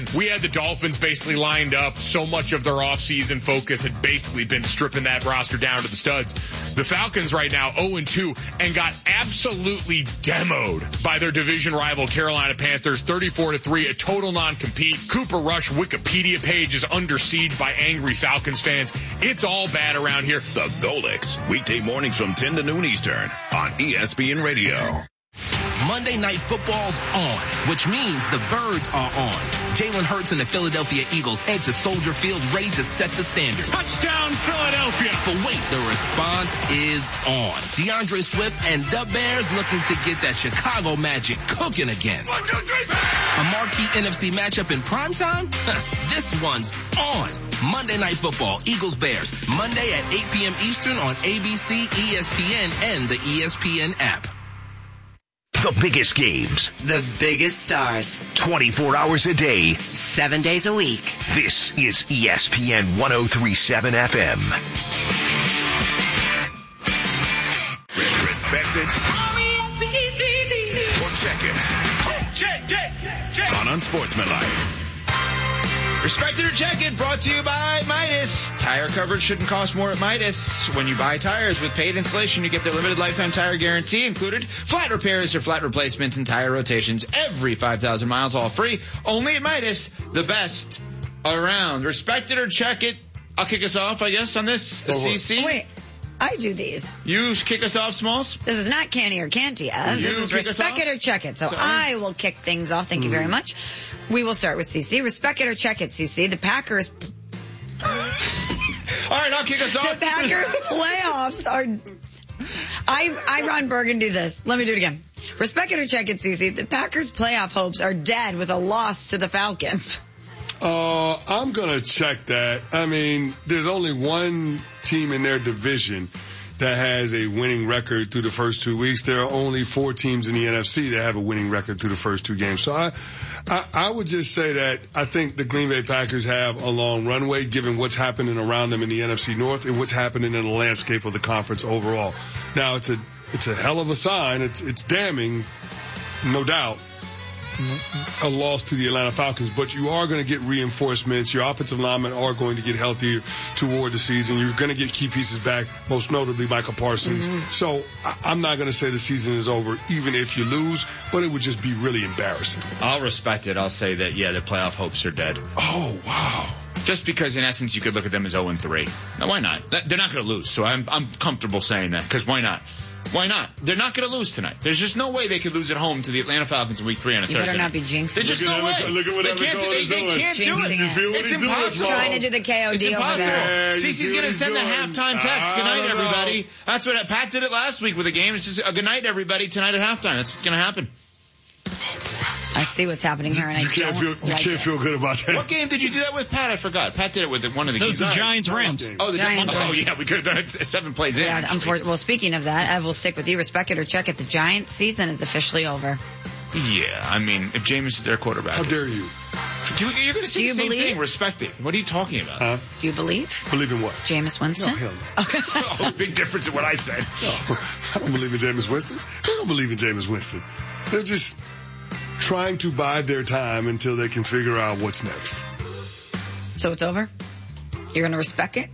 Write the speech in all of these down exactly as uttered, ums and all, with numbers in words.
We had the Dolphins basically lined up. So much of their offseason focus had basically been stripping that roster down to the studs. The Falcons right now oh and two and got absolutely demoed by their division rival Carolina Panthers thirty-four to three, a total non-compete. Cooper Rush Wikipedia page is under siege by angry Falcons fans. It's all bad around here. The Golix, weekday mornings from ten to noon Eastern on E S P N Radio. Monday Night Football's on, which means the Birds are on. Jalen Hurts and the Philadelphia Eagles head to Soldier Field ready to set the standard. Touchdown Philadelphia! But wait, the response is on. DeAndre Swift and the Bears looking to get that Chicago magic cooking again. One, two, three, A marquee N F C matchup in primetime? This one's on. Monday Night Football, Eagles Bears, Monday at eight p.m. Eastern on A B C, E S P N, and the E S P N app. The biggest games. The biggest stars. twenty-four hours a day. Seven days a week. This is E S P N one oh three point seven F M. Respect it. Or check it. Check, check, check. On Unsportsmanlike. Respect it or check it, brought to you by Midas. Tire coverage shouldn't cost more at Midas. When you buy tires with paid installation, you get their limited lifetime tire guarantee included. Flat repairs or flat replacements and tire rotations every five thousand miles, all free. Only at Midas, the best around. Respect it or check it. I'll kick us off, I guess, on this. C C. Wait, I do these. You kick us off, Smalls? This is not Candy or Cantia. You This is kick us Respect off? It or Check It. So Sorry. I will kick things off. Thank you very much. We will start with C C. Respect It or Check It, C C. The Packers... All right, I'll kick us off. The Packers playoffs are... I, I, Ron Bergen, do this. Let me do it again. Respect It or Check It, C C. The Packers' playoff hopes are dead with a loss to the Falcons. Uh, I'm going to check that. I mean, there's only one team in their division that has a winning record through the first two weeks. There are only four teams in the N F C that have a winning record through the first two games. So I, I, I would just say that I think the Green Bay Packers have a long runway given what's happening around them in the N F C North and what's happening in the landscape of the conference overall. Now, it's a, it's a hell of a sign. It's, it's damning, no doubt, a loss to the Atlanta Falcons, but you are going to get reinforcements. Your offensive linemen are going to get healthier toward the season. You're going to get key pieces back, most notably Michael Parsons. Mm-hmm. So I, I'm not going to say the season is over, even if you lose, but it would just be really embarrassing. I'll respect it. I'll say that, yeah, the playoff hopes are dead. Oh, wow. Just because, in essence, you could look at them as oh and three. Now, why not? They're not going to lose, so I'm, I'm comfortable saying that, because why not? Why not? They're not going to lose tonight. There's just no way they could lose at home to the Atlanta Falcons in week three on a You Thursday. better not be jinxing. There's just Look no at way. that. Look at what they Evan can't, Cole they, is they doing. can't do Jinxing it. it. You feel what It's he's doing, impossible. Rob? Trying to do the K O D It's over impossible. there. Yeah, you Cece's see going what to he's send the doing. halftime text. I Good night, don't know. everybody. That's what Pat did it last week with the game. It's just a good night, everybody, tonight at halftime. That's what's going to happen. I see what's happening here, and I You can't don't feel, you like can't it. feel good about that. What game did you do that with, Pat? I forgot. Pat did it with one of the That games. was the Giants Rams. Oh, the Giants. Oh, yeah, we could have done it seven plays in. Yeah, actually. unfor- well, speaking of that, I will stick with you. Respect it or check it. The Giants season is officially over. Yeah, I mean, if Jameis is their quarterback. How it's- dare you? Do you- You're going to say Do the you same believe- thing. Respect it. What are you talking about? Huh? Do you believe? Believe in what? Jameis Winston? No, hell no. Oh, big difference in what I said. No, I don't believe in Jameis Winston. They don't believe in Jameis Winston. They're just trying to bide their time until they can figure out what's next. So it's over? You're going to respect it?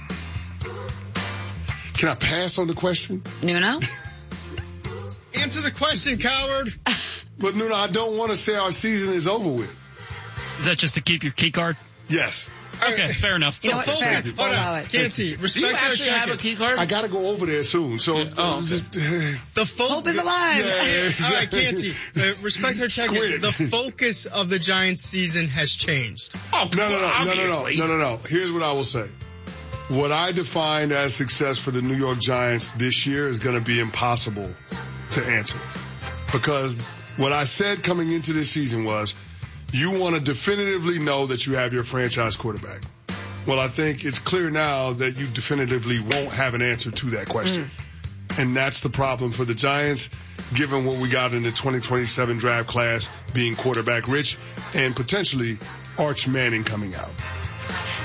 Can I pass on the question? Nuno? Answer the question, coward. But Nuno, I don't want to say our season is over with. Is that just to keep your key card? Yes. Okay, fair enough. You know what? The Fair. focus- We'll hold allow on. it. Can't see. Do Respect you or actually check have a it. key card? I got to go over there soon. So, Oh, okay. just, The fo- Hope is alive. yeah, All right, exactly. can't see. Uh, respect or check Squid. it. The focus of the Giants season has changed. Oh, No, no, no, no, no, no, obviously. no, no, no. Here's what I will say. What I define as success for the New York Giants this year is going to be impossible to answer. Because what I said coming into this season was, you want to definitively know that you have your franchise quarterback. Well, I think it's clear now that you definitively won't have an answer to that question. Mm. And that's the problem for the Giants, given what we got in the twenty twenty-seven draft class being quarterback rich and potentially Arch Manning coming out.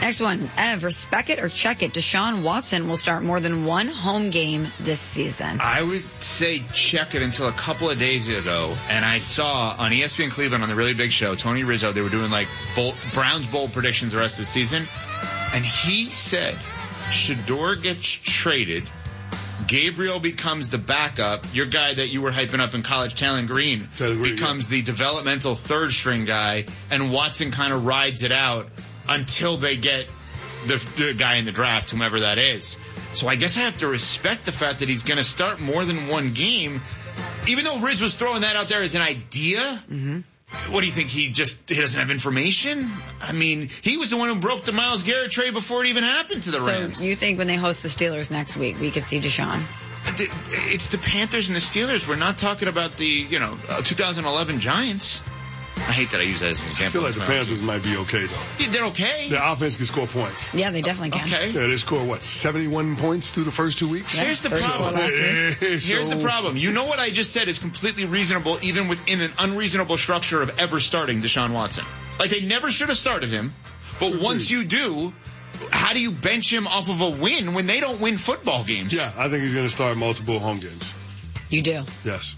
Next one. Ev, respect it or check it. Deshaun Watson will start more than one home game this season. I would say check it until a couple of days ago, and I saw on E S P N Cleveland on the Really Big Show, Tony Rizzo, they were doing like bold, Browns bold predictions the rest of the season, and he said Shedeur gets traded, Gabriel becomes the backup, your guy that you were hyping up in college, Talon Green, Green becomes yeah. the developmental third string guy, and Watson kind of rides it out until they get the, the guy in the draft, whomever that is. So I guess I have to respect the fact that he's going to start more than one game. Even though Riz was throwing that out there as an idea, mm-hmm. What do you think? He just he doesn't have information? I mean, he was the one who broke the Myles Garrett trade before it even happened to the so Rams. So you think when they host the Steelers next week, we could see Deshaun? It's the Panthers and the Steelers. We're not talking about the, you know, two thousand eleven Giants. I hate that I use that as an example. I feel like the Panthers might be okay, though. Yeah, they're okay. Their offense can score points. Yeah, they definitely can. Okay. Yeah, they score, what, seventy-one points through the first two weeks? Yeah, Here's the problem. last week. Here's the problem. You know what I just said is completely reasonable, even within an unreasonable structure of ever starting Deshaun Watson. Like, they never should have started him, but once you do, how do you bench him off of a win when they don't win football games? Yeah, I think he's going to start multiple home games. You do? Yes.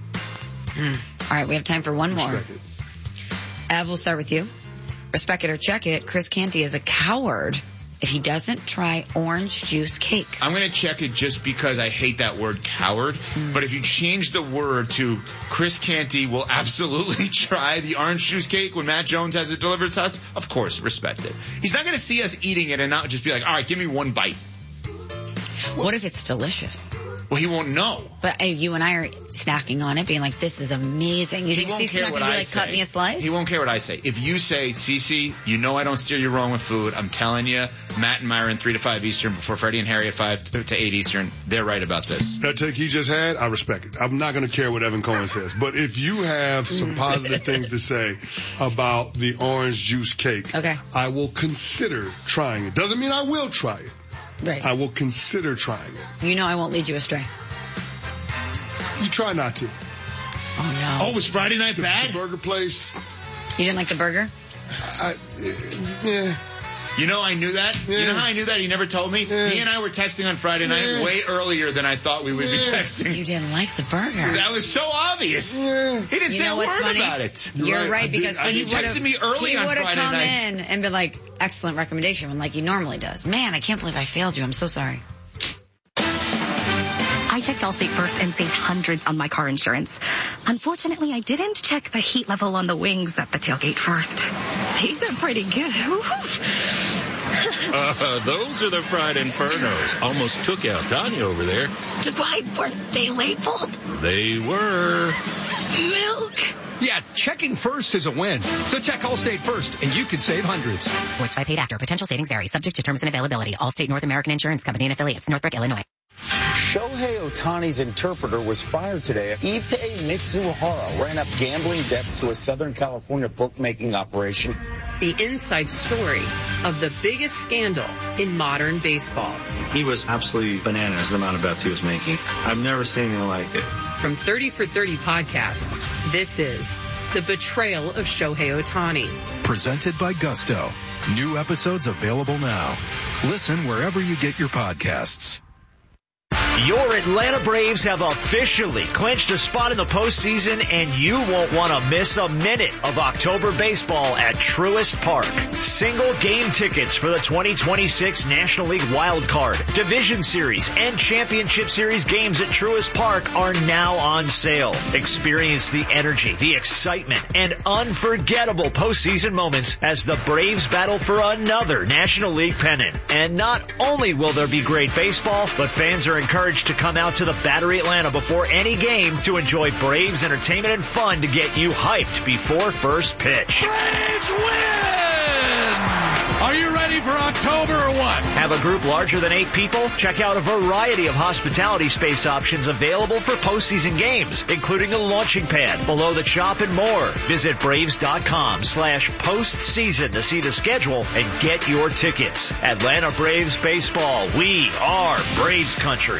Mm. All right, we have time for one more. Respect it. Ev, we'll start with you. Respect it or check it. Chris Canty is a coward if he doesn't try orange juice cake. I'm going to check it just because I hate that word coward. Mm. But if you change the word to Chris Canty will absolutely try the orange juice cake when Matt Jones has it delivered to us, of course, respect it. He's not going to see us eating it and not just be like, all right, give me one bite. What if it's delicious? Well, he won't know. But uh, you and I are snacking on it, being like, this is amazing. You he think won't Cece's care not what going to be I like, say. cut me a slice? He won't care what I say. If you say, Cece, you know I don't steer you wrong with food. I'm telling you, Matt and Myron, three to five Eastern, before Freddie and Harry at five to eight Eastern, they're right about this. That take he just had, I respect it. I'm not going to care what Evan Cohen says. But if you have some positive things to say about the orange juice cake, okay. I will consider trying it. Doesn't mean I will try it. Right. I will consider trying it. You know I won't lead you astray. You try not to. Oh, no. Oh, was Friday night the, bad? The burger place. You didn't like the burger? I, uh, yeah. You know I knew that? Yeah. You know how I knew that? He never told me? Yeah. He and I were texting on Friday night yeah. way earlier than I thought we would yeah. be texting. You didn't like the burger. That was so obvious. Yeah. He didn't you say know a what's word funny? about it. You're, You're right, right because I did. he, He texted me early he on would have Friday come nights. in and been like, excellent recommendation, like he normally does. Man, I can't believe I failed you. I'm so sorry. I checked Allstate first and saved hundreds on my car insurance. Unfortunately, I didn't check the heat level on the wings at the tailgate first. These are pretty good. uh, those are the fried infernos. Almost took out Tanya over there. Why weren't they labeled? They were. Milk. Yeah, checking first is a win. So check Allstate first, and you could save hundreds. Voiced by paid actor. Potential savings vary. Subject to terms and availability. Allstate North American Insurance Company and affiliates. Northbrook, Illinois. Shohei Ohtani's interpreter was fired today. Ippei Mitsuhara ran up gambling debts to a Southern California bookmaking operation. The inside story of the biggest scandal in modern baseball. He was absolutely bananas, the amount of bets he was making. I've never seen anything like it. From thirty for thirty podcasts, this is The Betrayal of Shohei Ohtani. Presented by Gusto. New episodes available now. Listen wherever you get your podcasts. Your Atlanta Braves have officially clinched a spot in the postseason, and you won't want to miss a minute of October baseball at Truist Park. Single game tickets for the twenty twenty-six National League Wild Card, Division Series, and Championship Series games at Truist Park are now on sale. Experience the energy, the excitement, and unforgettable postseason moments as the Braves battle for another National League pennant. And not only will there be great baseball, but fans are encouraged to come out to the Battery Atlanta before any game to enjoy Braves entertainment and fun to get you hyped before first pitch. Braves win! Are you ready for October or what? Have a group larger than eight people? Check out a variety of hospitality space options available for postseason games, including a launching pad, below the chop, and more. Visit Braves.com slash postseason to see the schedule and get your tickets. Atlanta Braves baseball. We are Braves country.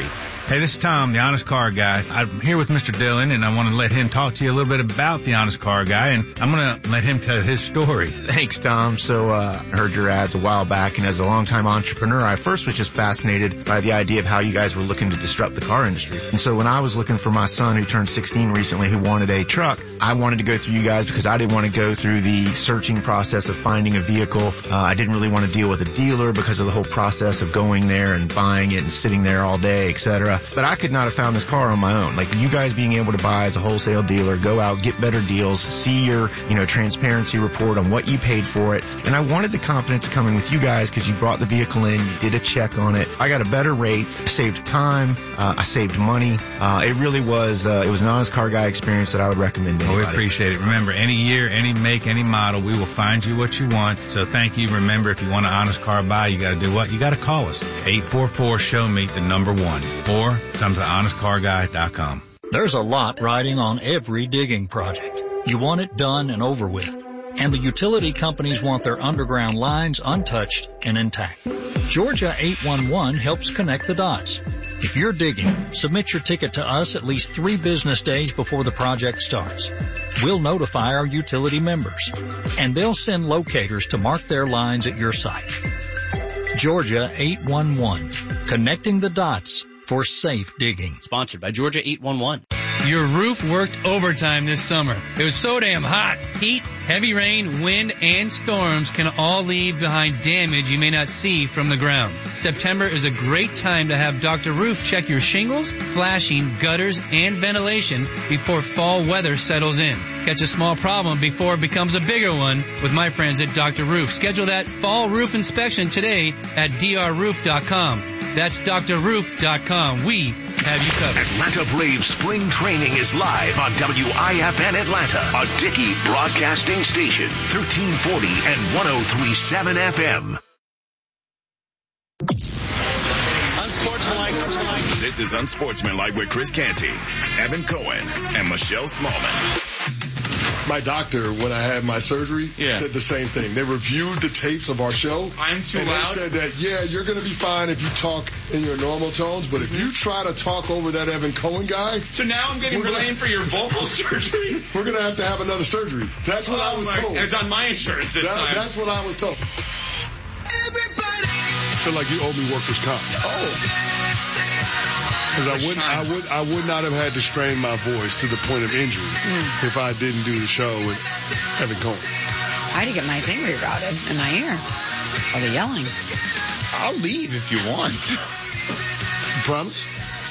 Hey, this is Tom, the Honest Car Guy. I'm here with Mister Dillon, and I want to let him talk to you a little bit about the Honest Car Guy, and I'm going to let him tell his story. Thanks, Tom. So uh, I heard your ads a while back, and as a longtime entrepreneur, I first was just fascinated by the idea of how you guys were looking to disrupt the car industry. And so when I was looking for my son, who turned sixteen recently, who wanted a truck, I wanted to go through you guys because I didn't want to go through the searching process of finding a vehicle. Uh, I didn't really want to deal with a dealer because of the whole process of going there and buying it and sitting there all day, et cetera. But I could not have found this car on my own. Like, you guys being able to buy as a wholesale dealer, go out, get better deals, see your, you know, transparency report on what you paid for it. And I wanted the confidence coming with you guys because you brought the vehicle in, you did a check on it. I got a better rate, saved time, uh, I saved money. Uh, it really was, uh, it was an Honest Car Guy experience that I would recommend to Well, anybody. we appreciate it. Remember, any year, any make, any model, we will find you what you want. So thank you. Remember, if you want an Honest Car buy, you got to do what? You got to call us. eight four four, show me the number one. Or come to honest car guy dot com. There's a lot riding on every digging project. You want it done and over with. And the utility companies want their underground lines untouched and intact. Georgia eight one one helps connect the dots. If you're digging, submit your ticket to us at least three business days before the project starts. We'll notify our utility members, and they'll send locators to mark their lines at your site. Georgia eight one one, connecting the dots for safe digging. Sponsored by Georgia eight one one. Your roof worked overtime this summer. It was so damn hot. Heat, heavy rain, wind, and storms can all leave behind damage you may not see from the ground. September is a great time to have Doctor Roof check your shingles, flashing, gutters, and ventilation before fall weather settles in. Catch a small problem before it becomes a bigger one with my friends at Doctor Roof. Schedule that fall roof inspection today at d r roof dot com. That's d r roof dot com. We have you covered. Atlanta Braves spring training is live on W I F N Atlanta, a Dickey broadcasting station, thirteen forty and one oh three point seven F M. Unsportsmanlike. This is Unsportsmanlike with Chris Canty, Evan Cohen, and Michelle Smallman. My doctor, when I had my surgery, yeah. said the same thing. They reviewed the tapes of our show. I'm too and loud. they said that, yeah, you're going to be fine if you talk in your normal tones, but if you try to talk over that Evan Cohen guy. So now I'm getting blamed for your vocal surgery? We're going to have to have another surgery. That's what oh I was my, told. It's on my insurance this that, time. That's what I was told. Everybody. I feel like you owe me workers' comp. Oh. Because I would, I would, I would not have had to strain my voice to the point of injury mm. if I didn't do the show with Evan Cohen. I had to get my thing rerouted in my ear. All the yelling. I'll leave if you want. You promise?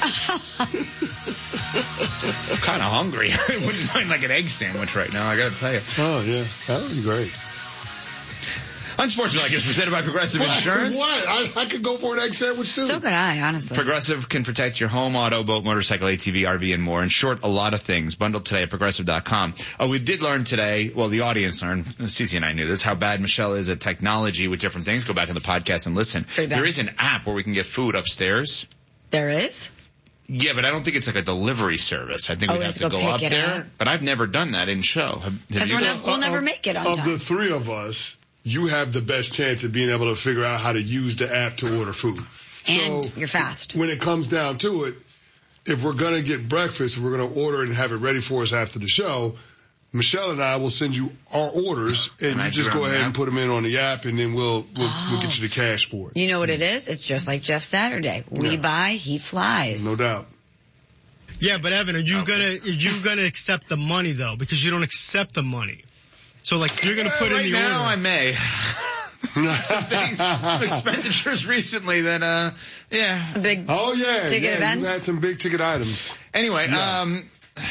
I'm kind of hungry. I wouldn't mind like an egg sandwich right now, I got to tell you. Oh, yeah. That would be great. Unsportsmanlike is presented by Progressive what? Insurance. What? I, I could go for an egg sandwich, too. So could I, honestly. Progressive can protect your home, auto, boat, motorcycle, A T V, R V, and more. In short, a lot of things. Bundled today at progressive dot com. Oh, we did learn today, well, the audience learned, Cece and I knew this, how bad Michelle is at technology with different things. Go back in the podcast and listen. There is an app where we can get food upstairs. There is? Yeah, but I don't think it's like a delivery service. I think oh, we have to go, go up there. Up. But I've never done that in show. Because we'll, nev- we'll never make it on of time. Of the three of us, you have the best chance of being able to figure out how to use the app to order food. And so you're fast. When it comes down to it, if we're going to get breakfast, we're going to order it and have it ready for us after the show, Michelle and I will send you our orders, and, and you just go ahead and put them in on the app, and then we'll we'll, oh. we'll get you the cash for it. You know what it is? It's just like Jeff Saturday. We yeah. buy, he flies. No doubt. Yeah, but Evan, are you okay. gonna are you gonna accept the money though? Because you don't accept the money. So like you're gonna yeah, put right in the now order. I may. some things, some expenditures recently that, uh, yeah. Some big oh, yeah, ticket yeah, events. You had some big ticket items. Anyway, yeah. um,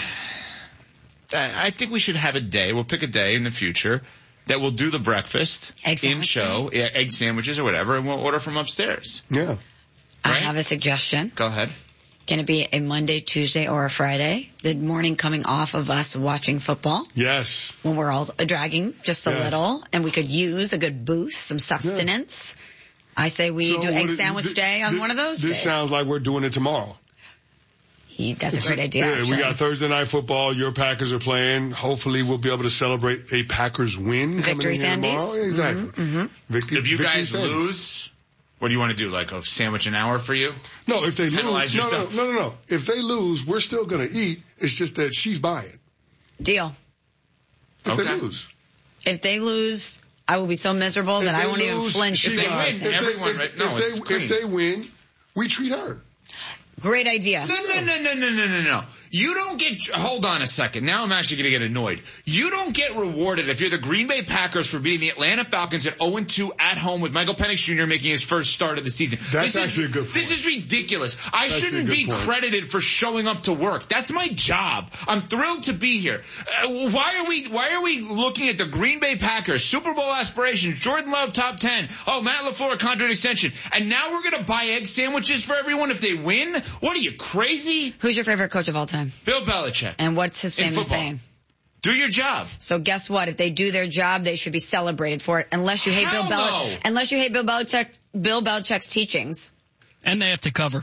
I think we should have a day. We'll pick a day in the future that we'll do the breakfast in show, yeah, egg sandwiches or whatever, and we'll order from upstairs. Yeah. Right? I have a suggestion. Go ahead. Can it be a Monday, Tuesday, or a Friday? The morning coming off of us watching football. Yes. When we're all dragging just a yes. little, and we could use a good boost, some sustenance. Yeah. I say we so do egg sandwich it, day on th- one of those this days. This sounds like we're doing it tomorrow. He, that's a great idea. Yeah, actually. we got Thursday night football. Your Packers are playing. Hopefully, we'll be able to celebrate a Packers win. Victory, Sandies. Exactly. Mm-hmm, mm-hmm. Victory, if you victory guys Sandies. lose, What do you want to do? Like a sandwich an hour for you? No, if they Penalize lose, no, no, yourself. no, no, no. If they lose, we're still going to eat. It's just that she's buying. Deal. If Okay. they lose. If they lose, I will be so miserable If that I they won't even lose, flinch. she if they buys. win. If they- Everyone, if- right? No, if it's they, clean. if they win, we treat her. Great idea. No, no, no, no, no, no, no, no. You don't get, hold on a second. Now I'm actually going to get annoyed. You don't get rewarded if you're the Green Bay Packers for beating the Atlanta Falcons at oh and two at home with Michael Penix Junior making his first start of the season. That's this actually is, a good point. This is ridiculous. I That's shouldn't actually a be good point. credited for showing up to work. That's my job. I'm thrilled to be here. Uh, why are we, why are we looking at the Green Bay Packers, Super Bowl aspirations, Jordan Love top ten, oh, Matt LaFleur contract extension, and now we're going to buy egg sandwiches for everyone if they win? What are you, crazy? Who's your favorite coach of all time? Bill Belichick. And what's his In famous football. saying? Do your job. So guess what? If they do their job, they should be celebrated for it. Unless you hate Hell Bill Bel- no. unless you hate Bill Belichick, Bill Belichick's teachings. And they have to cover.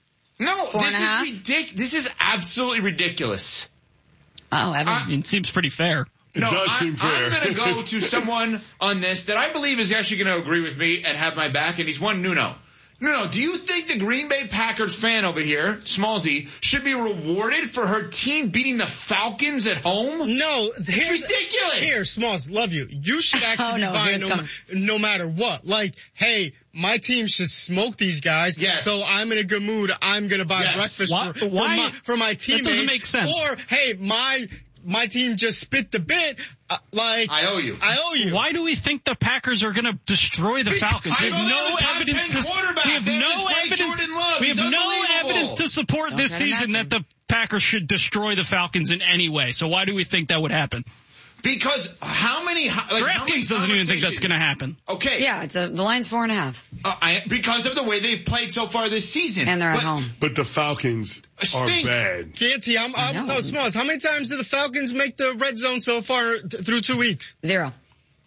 No, Four this and a is half? ridiculous. This is absolutely ridiculous. Oh, Evan. I mean, it seems pretty fair. It No, does I, seem fair. I'm going to go to someone on this that I believe is actually going to agree with me and have my back, and he's one Nuno. Nuno, do you think the Green Bay Packers fan over here, Smallsy, should be rewarded for her team beating the Falcons at home? No, It's here's, ridiculous. Here, Smalls, love you. You should actually Oh, be no, buying here no, it's ma- no matter what. Like, hey, my team should smoke these guys. Yes. So I'm in a good mood. I'm gonna buy Yes. breakfast Why- for, for why- my for my teammates. doesn't make sense. Or hey, my my team just spit the bit. Uh, like I owe you. I owe you. Why do we think the Packers are going to destroy the Falcons? We I have know they no have a top evidence ten to quarterback. we have They have no this great evidence. Jordan Love. We have He's no unbelievable. evidence to support Don't this try to season match that the Packers should destroy the Falcons in any way. So why do we think that would happen? Because how many... Like, how many DraftKings doesn't even think that's going to happen. Okay. Yeah, it's a, the line's four and a half. Uh, I, because of the way they've played so far this season. And they're at But- home. But the Falcons are Stink. bad. Canty, I'm, I I'm know. no Smalls. How many times did the Falcons make the red zone so far th- through two weeks? Zero.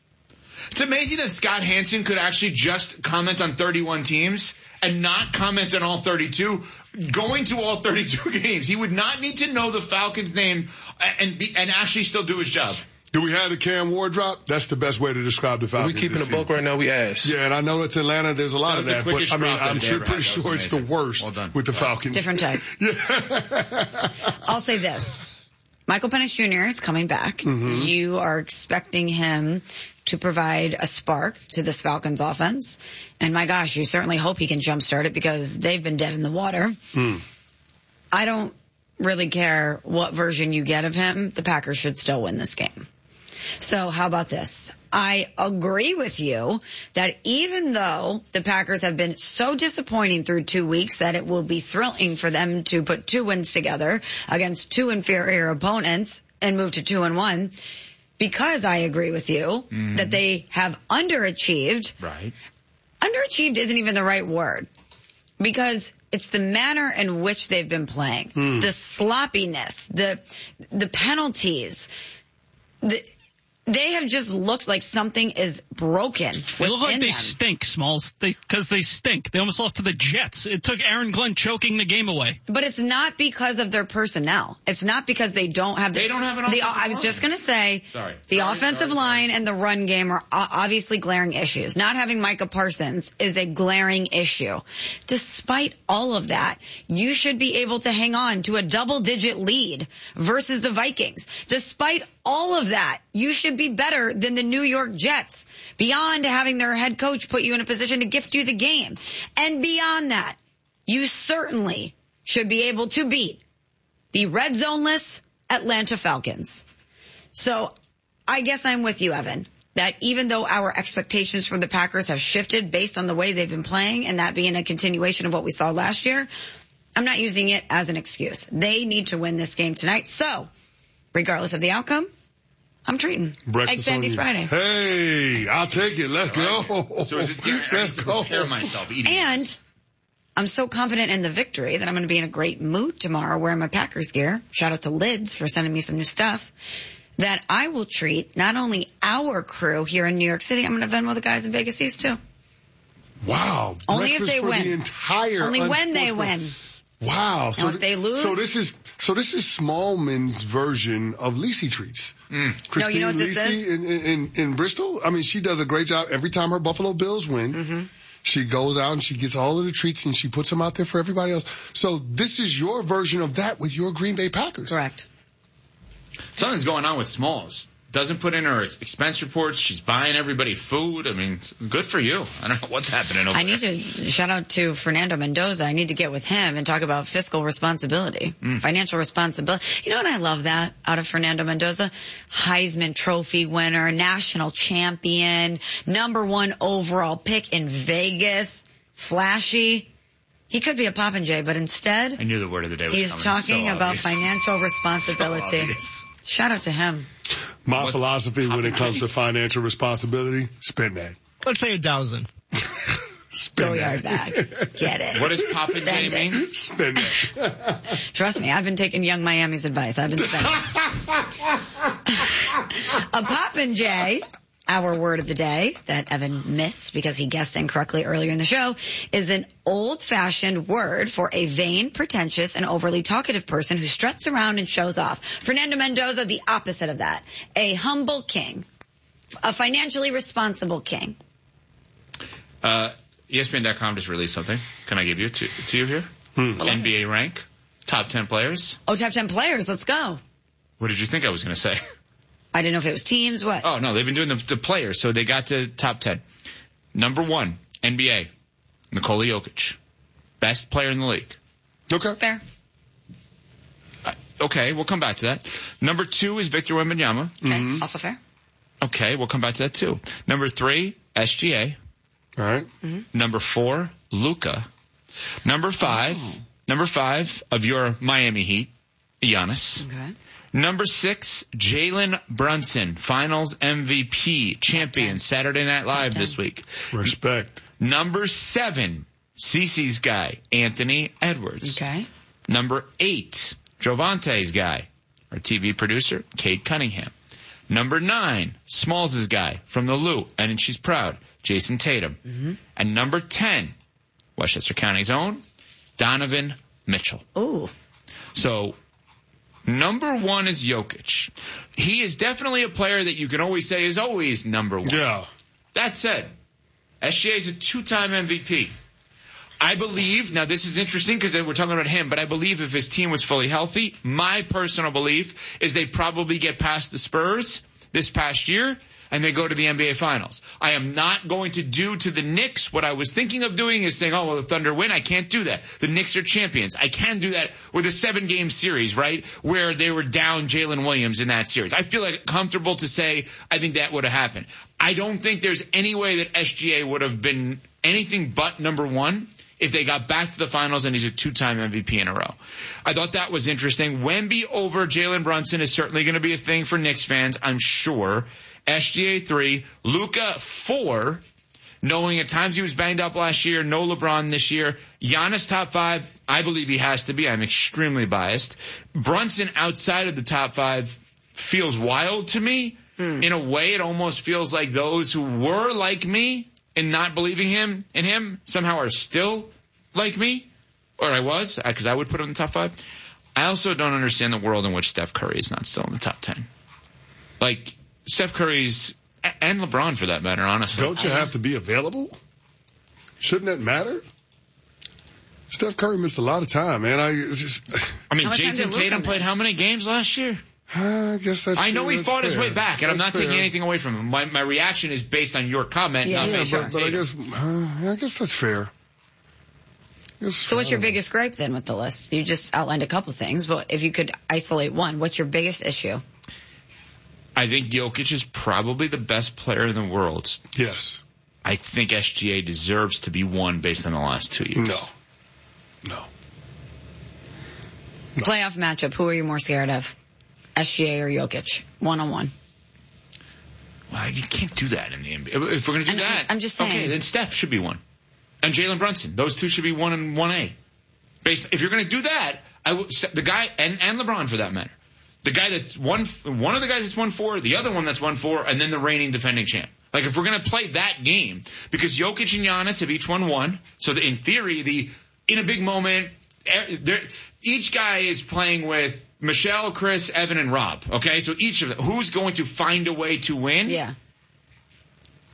It's amazing that Scott Hansen could actually just comment on thirty-one teams and not comment on all thirty-two, going to all thirty-two games. He would not need to know the Falcons' name and be, and actually still do his job. Do we have the Cam Ward drop? That's the best way to describe the Falcons. We keeping this a book season. right now. We asked. Yeah, and I know it's Atlanta. There's a lot That of was the that, but quickest I mean, drop that I'm they sure, ever pretty had. That was sure it's the amazing. worst Well done. with the Wow. Falcons. Different type. Yeah. I'll say this. Michael Penix Junior is coming back. Mhm. You are expecting him to provide a spark to this Falcons offense. And my gosh, you certainly hope he can jumpstart it because they've been dead in the water. Mm. I don't really care what version you get of him. The Packers should still win this game. So how about this? I agree with you that even though the Packers have been so disappointing through two weeks that it will be thrilling for them to put two wins together against two inferior opponents and move to two and one, because I agree with you Mm-hmm. that they have underachieved. Right. Underachieved isn't even the right word because it's the manner in which they've been playing, Hmm. the sloppiness, the the penalties. The, they have just looked like something is broken. They look like within they them. stink, Smalls. They because they stink. They almost lost to the Jets. It took Aaron Glenn choking the game away. But it's not because of their personnel. It's not because they don't have. The, They don't have an the, offensive I was line. just going to say. Sorry. The Sorry, offensive sorry, line and the run game are o- obviously glaring issues. Not having Micah Parsons is a glaring issue. Despite all of that, you should be able to hang on to a double-digit lead versus the Vikings. Despite all of that, you should be better than the New York Jets. Beyond having their head coach put you in a position to gift you the game. And beyond that, you certainly should be able to beat the red zone-less Atlanta Falcons. So I guess I'm with you, Evan, that even though our expectations for the Packers have shifted based on the way they've been playing and that being a continuation of what we saw last year, I'm not using it as an excuse. They need to win this game tonight. So regardless of the outcome, I'm treating. Breakfast Egg Sandy on you. Friday. Hey, I'll take it. Let's go. So is this game? I Let's need to go. prepare myself eating. And I'm so confident in the victory that I'm going to be in a great mood tomorrow wearing my Packers gear. Shout out to Lids for sending me some new stuff. That I will treat not only our crew here in New York City, I'm going to Venmo the guys in Vegas East too. Wow. Only if Breakfast they for win. The entire Only when they unsportsman- win. Wow. So Now, if they lose- So this is so this is Smallman's version of Lacey treats. Mm. Christine No, you know what this Lacey is? in, in, in, in Bristol. I mean, she does a great job every time her Buffalo Bills win. Mm-hmm. She goes out and she gets all of the treats and she puts them out there for everybody else. So this is your version of that with your Green Bay Packers. Correct. Something's going on with Smalls. Doesn't put in her expense reports. She's buying everybody food. I mean, good for you. I don't know what's happening over I there. need to shout out to Fernando Mendoza. I need to get with him and talk about fiscal responsibility, mm. financial responsibility. You know what? I love that out of Fernando Mendoza. Heisman Trophy winner, national champion, number one overall pick in Vegas, flashy. He could be a Popinjay, but instead, I knew the word of the day was he's coming. talking So about obvious. financial responsibility. So Shout out to him. My What's philosophy when it comes to financial responsibility, spend that. Let's say a thousand. Spend Go that. yard bag. Get it. What does Popinjay Spend mean? it. Spend that. Trust me, I've been taking Young Miami's advice. I've been spending. A Popinjay, our word of the day that Evan missed because he guessed incorrectly earlier in the show, is an old-fashioned word for a vain, pretentious, and overly talkative person who struts around and shows off. Fernando Mendoza, the opposite of that. A humble king. A financially responsible king. Uh, E S P N dot com just released something. Can I give you to, to you here? Hmm. N B A rank. Top ten players. Oh, top ten players. Let's go. What did you think I was going to say? I didn't know if it was teams. What? Oh, no, they've been doing the, the players, so they got to top ten. Number one, N B A, Nikola Jokic. Best player in the league. Okay. Fair. Uh, okay, we'll come back to that. Number two is Victor Wembanyama. Okay. Mm-hmm. Also fair. Okay, we'll come back to that too. Number three, S G A. All right. Mm-hmm. Number four, Luka. Number five, oh. number five of your Miami Heat, Giannis. Okay. Number six, Jalen Brunson, Finals M V P, champion, Saturday Night Live this week. Respect. Number seven, Cece's guy, Anthony Edwards. Okay. Number eight, Jovante's guy, our T V producer, Kate Cunningham. Number nine, Smalls' guy from the Lou, and she's proud, Jason Tatum. Mm-hmm. And number ten, Westchester County's own, Donovan Mitchell. Ooh. So, number one is Jokic. He is definitely a player that you can always say is always number one. Yeah. That said, S G A is a two-time M V P. I believe, now this is interesting because we're talking about him, but I believe if his team was fully healthy, my personal belief is they probably get past the Spurs this past year and they go to the N B A Finals. I am not going to do to the Knicks what I was thinking of doing is saying, oh, well, the Thunder win. I can't do that. The Knicks are champions. I can do that with a seven-game series, right, where they were down Jalen Williams in that series. I feel like comfortable to say I think that would have happened. I don't think there's any way that S G A would have been anything but number one if they got back to the finals and he's a two-time M V P in a row. I thought that was interesting. Wemby over Jalen Brunson is certainly going to be a thing for Knicks fans, I'm sure. S G A three, Luka four, knowing at times he was banged up last year, no LeBron this year. Giannis top five, I believe he has to be. I'm extremely biased. Brunson outside of the top five feels wild to me. Hmm. In a way, it almost feels like those who were like me and not believing him in him somehow are still like me, or I was, because I would put him in the top five. I also don't understand the world in which Steph Curry is not still in the top ten. Like, Steph Curry's, and LeBron for that matter, honestly. Don't you have to be available? Shouldn't that matter? Steph Curry missed a lot of time, man. I it's just. I mean, Jason Tatum played how many games last year? I guess that's I know true. he that's fought fair. his way back, and that's I'm not fair. taking anything away from him. My, my reaction is based on your comment. Yeah, not yeah, based sure. on But I Tatum. guess, uh, I guess that's fair. Guess, So what's your biggest gripe then with the list? You just outlined a couple things, but if you could isolate one, what's your biggest issue? I think Jokic is probably the best player in the world. Yes. I think S G A deserves to be one based on the last two years. No. No. no. Playoff matchup, who are you more scared of? S G A or Jokic? One-on-one. Well, you can't do that in the N B A. If we're going to do And that, I'm just saying. Okay, then Steph should be one, and Jalen Brunson. Those two should be one and one A. Based, if you're going to do that, I will, the guy and, and LeBron for that matter, the guy that's one, one of the guys that's won four, the other one that's won four, and then the reigning defending champ. Like if we're going to play that game, because Jokic and Giannis have each won one, so that in theory, the in a big moment, each guy is playing with Michelle, Chris, Evan, and Rob. Okay, so each of them, who's going to find a way to win? Yeah.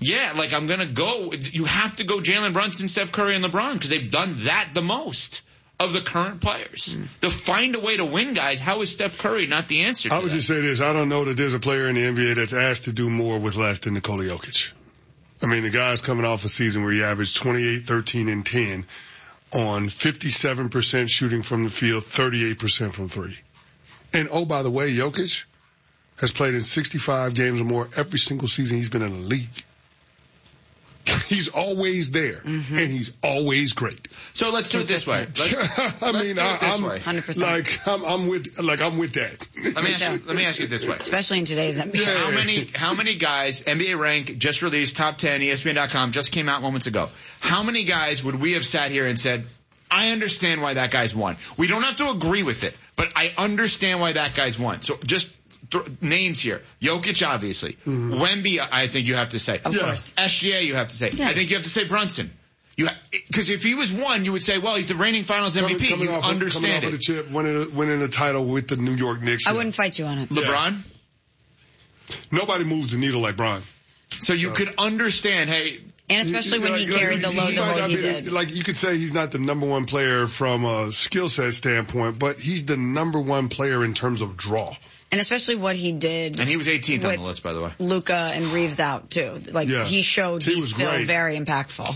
Yeah, like I'm going to go. You have to go Jalen Brunson, Steph Curry, and LeBron because they've done that the most of the current players. Mm. To find a way to win, guys, how is Steph Curry not the answer to I would that? just say this. I don't know that there's a player in the N B A that's asked to do more with less than Nikola Jokic. I mean, the guy's coming off a season where he averaged twenty-eight, thirteen, and ten on fifty-seven percent shooting from the field, thirty-eight percent from three. And, oh, by the way, Jokic has played in sixty-five games or more every single season he's been in the league. He's always there, mm-hmm. and he's always great. So let's do it this way. Let's, I let's mean, do it I, this I'm way. one hundred percent. like I'm, I'm with like I'm with that. Let me ask you, let me ask you this way. Especially in today's N B A. Yeah. How many how many guys N B A rank just released top ten E S P N dot com just came out moments ago. How many guys would we have sat here and said, I understand why that guy's won. We don't have to agree with it, but I understand why that guy's won. So just th- names here. Jokic, obviously. Mm-hmm. Wemby, I think you have to say. Of yeah. course. S G A, you have to say. Yeah. I think you have to say Brunson. You because ha- if he was one, you would say, well, he's the reigning Finals M V P. Coming, coming you off, understand coming it. Off of the chip, winning a, winning a title with the New York Knicks. I yeah. wouldn't fight you on it. LeBron? Yeah. Nobody moves the needle like Bron. So you so. could understand, hey. And especially he, when he like, carried like, the load the way he did. Like, you could say he's not the number one player from a skill set standpoint, but he's the number one player in terms of draw. And especially what he did. And he was eighteenth on the list, by the way. Luka and Reeves out, too. Like, yeah. he showed he he's still great. very impactful.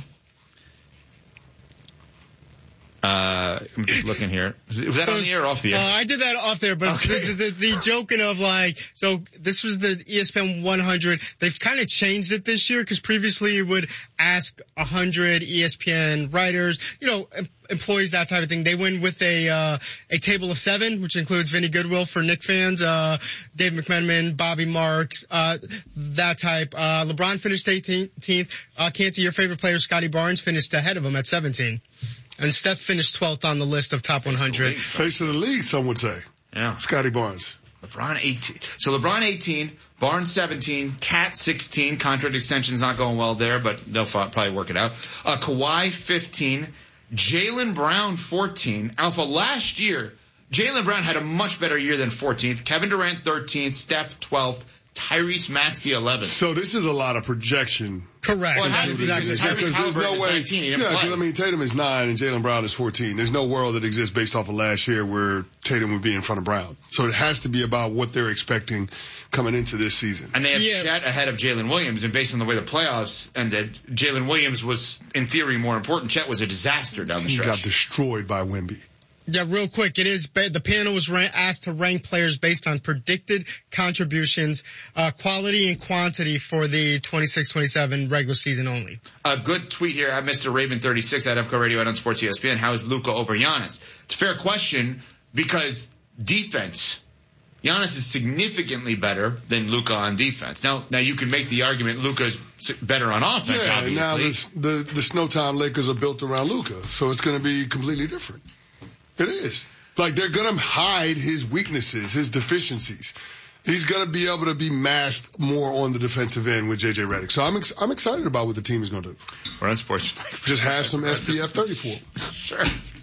Uh, I'm just looking here. Was that so, on the air or off the air? Uh, I did that off there, but okay. the, the, the joking of like, so this was the E S P N one hundred. They've kind of changed it this year because previously you would ask one hundred E S P N writers, you know, employees, that type of thing. They went with a uh, a table of seven, which includes Vinny Goodwill for Knick fans, uh, Dave McMenamin, Bobby Marks, uh, that type. Uh, LeBron finished eighteenth. Uh, Canty, your favorite player, Scotty Barnes, finished ahead of him at seventeen. And Steph finished twelfth on the list of top one hundred. Face of the league, some would say. Yeah. Scotty Barnes. LeBron eighteen. So LeBron eighteen, Barnes seventeen, Cat sixteen. Contract extension's not going well there, but they'll probably work it out. Uh, Kawhi fifteen. Jaylen Brown fourteen. Alpha, last year, Jaylen Brown had a much better year than fourteenth. Kevin Durant thirteenth. Steph twelfth. Tyrese Maxey eleventh. So this is a lot of projection. Correct. Well, it has to be because Tyrese Halliburton is nineteen. He didn't yeah, play. I mean, Tatum is nine and Jaylen Brown is fourteen. There's no world that exists based off of last year where Tatum would be in front of Brown. So it has to be about what they're expecting coming into this season. And they have yeah. Chet ahead of Jalen Williams, and based on the way the playoffs ended, Jalen Williams was, in theory, more important. Chet was a disaster down the he stretch. He got destroyed by Wemby. Yeah, real quick, it is, the panel was asked to rank players based on predicted contributions, uh, quality and quantity for the twenty-six twenty-seven regular season only. A good tweet here at Mister Raven thirty-six at F C O Radio and on Sports E S P N. How is Luka over Giannis? It's a fair question because defense, Giannis is significantly better than Luka on defense. Now, now you can make the argument Luka's better on offense, yeah, obviously. now this, the, the Snowtown Lakers are built around Luka, so it's going to be completely different. It is. Like, they're going to hide his weaknesses, his deficiencies. He's going to be able to be masked more on the defensive end with J J Redick. So I'm ex- I'm excited about what the team is going to do. We're on Sports. Just have some S P F thirty-four. Sure.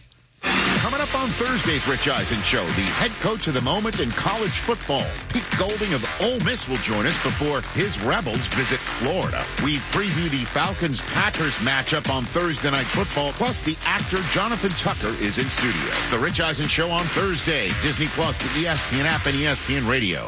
Coming up on Thursday's Rich Eisen Show, the head coach of the moment in college football, Pete Golding of Ole Miss, will join us before his Rebels visit Florida. We preview the Falcons-Packers matchup on Thursday Night Football, plus the actor Jonathan Tucker is in studio. The Rich Eisen Show on Thursday, Disney Plus, the E S P N app, and E S P N Radio.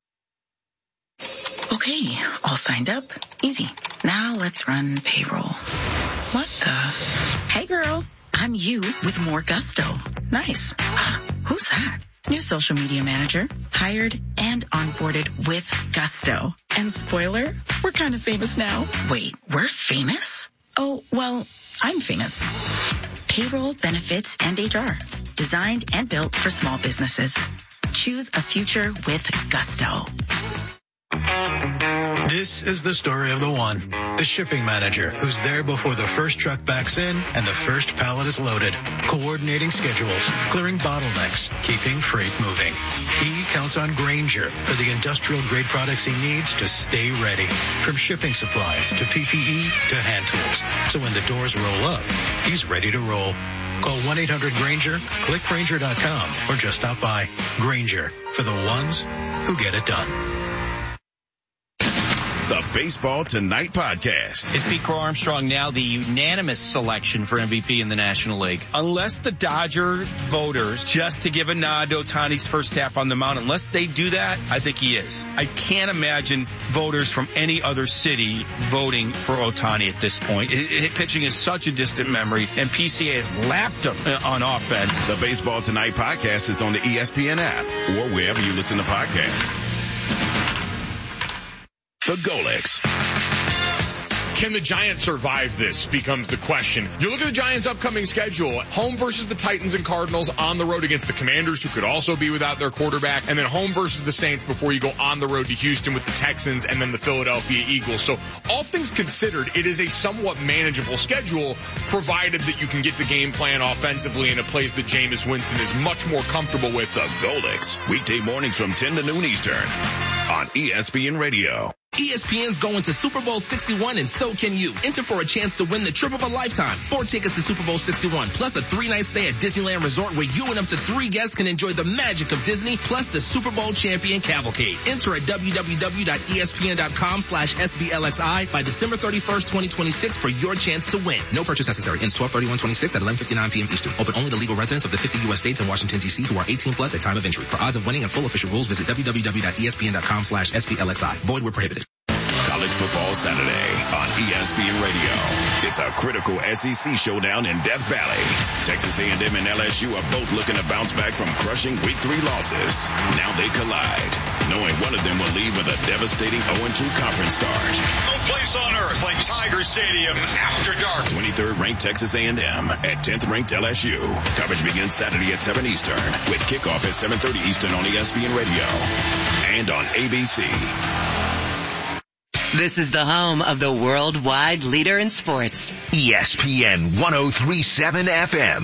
Okay, all signed up. Easy. Now let's run payroll. What the? Hey girl. I'm you with more gusto. Nice. Uh, who's that? New social media manager. Hired and onboarded with gusto. And spoiler, we're kind of famous now. Wait, we're famous? Oh, well, I'm famous. Payroll, benefits, and H R. Designed and built for small businesses. Choose a future with gusto. This is the story of the one, the shipping manager, who's there before the first truck backs in and the first pallet is loaded, coordinating schedules, clearing bottlenecks, keeping freight moving. He counts on Grainger for the industrial-grade products he needs to stay ready, from shipping supplies to P P E to hand tools. So when the doors roll up, he's ready to roll. Call one eight hundred Grainger, click Grainger dot com, or just stop by. Grainger, for the ones who get it done. The Baseball Tonight podcast. Is Pete Crow Armstrong now the unanimous selection for M V P in the National League? Unless the Dodger voters, just to give a nod to Ohtani's first half on the mound, unless they do that, I think he is. I can't imagine voters from any other city voting for Ohtani at this point. It, it, pitching is such a distant memory, and P C A has lapped him on offense. The Baseball Tonight podcast is on the E S P N app or wherever you listen to podcasts. The Golex. Can the Giants survive this becomes the question. You look at the Giants' upcoming schedule, home versus the Titans and Cardinals, on the road against the Commanders, who could also be without their quarterback, and then home versus the Saints before you go on the road to Houston with the Texans and then the Philadelphia Eagles. So all things considered, it is a somewhat manageable schedule, provided that you can get the game plan offensively in a place that Jameis Winston is much more comfortable with. The Golex, weekday mornings from ten to noon Eastern on E S P N Radio. E S P N's going to Super Bowl sixty-one, and so can you. Enter for a chance to win the trip of a lifetime. Four tickets to Super Bowl sixty-one, plus a three-night stay at Disneyland Resort where you and up to three guests can enjoy the magic of Disney, plus the Super Bowl champion cavalcade. Enter at www.espn.com slash SBLXI by December thirty-first, twenty twenty-six for your chance to win. No purchase necessary. Ends twelve thirty-one twenty-six at eleven fifty-nine p.m. Eastern. Open only to legal residents of the fifty U S states and Washington, D C who are eighteen plus at time of entry. For odds of winning and full official rules, visit www.espn.com slash SBLXI. Void where prohibited. College Football Saturday on E S P N Radio. It's a critical S E C showdown in Death Valley. Texas A and M and L S U are both looking to bounce back from crushing week three losses. Now they collide, knowing one of them will leave with a devastating oh and two conference start. No place on earth like Tiger Stadium after dark. twenty-third ranked Texas A and M at tenth ranked L S U. Coverage begins Saturday at seven Eastern with kickoff at seven thirty Eastern on E S P N Radio and on A B C. This is the home of the worldwide leader in sports. E S P N one oh three point seven F M.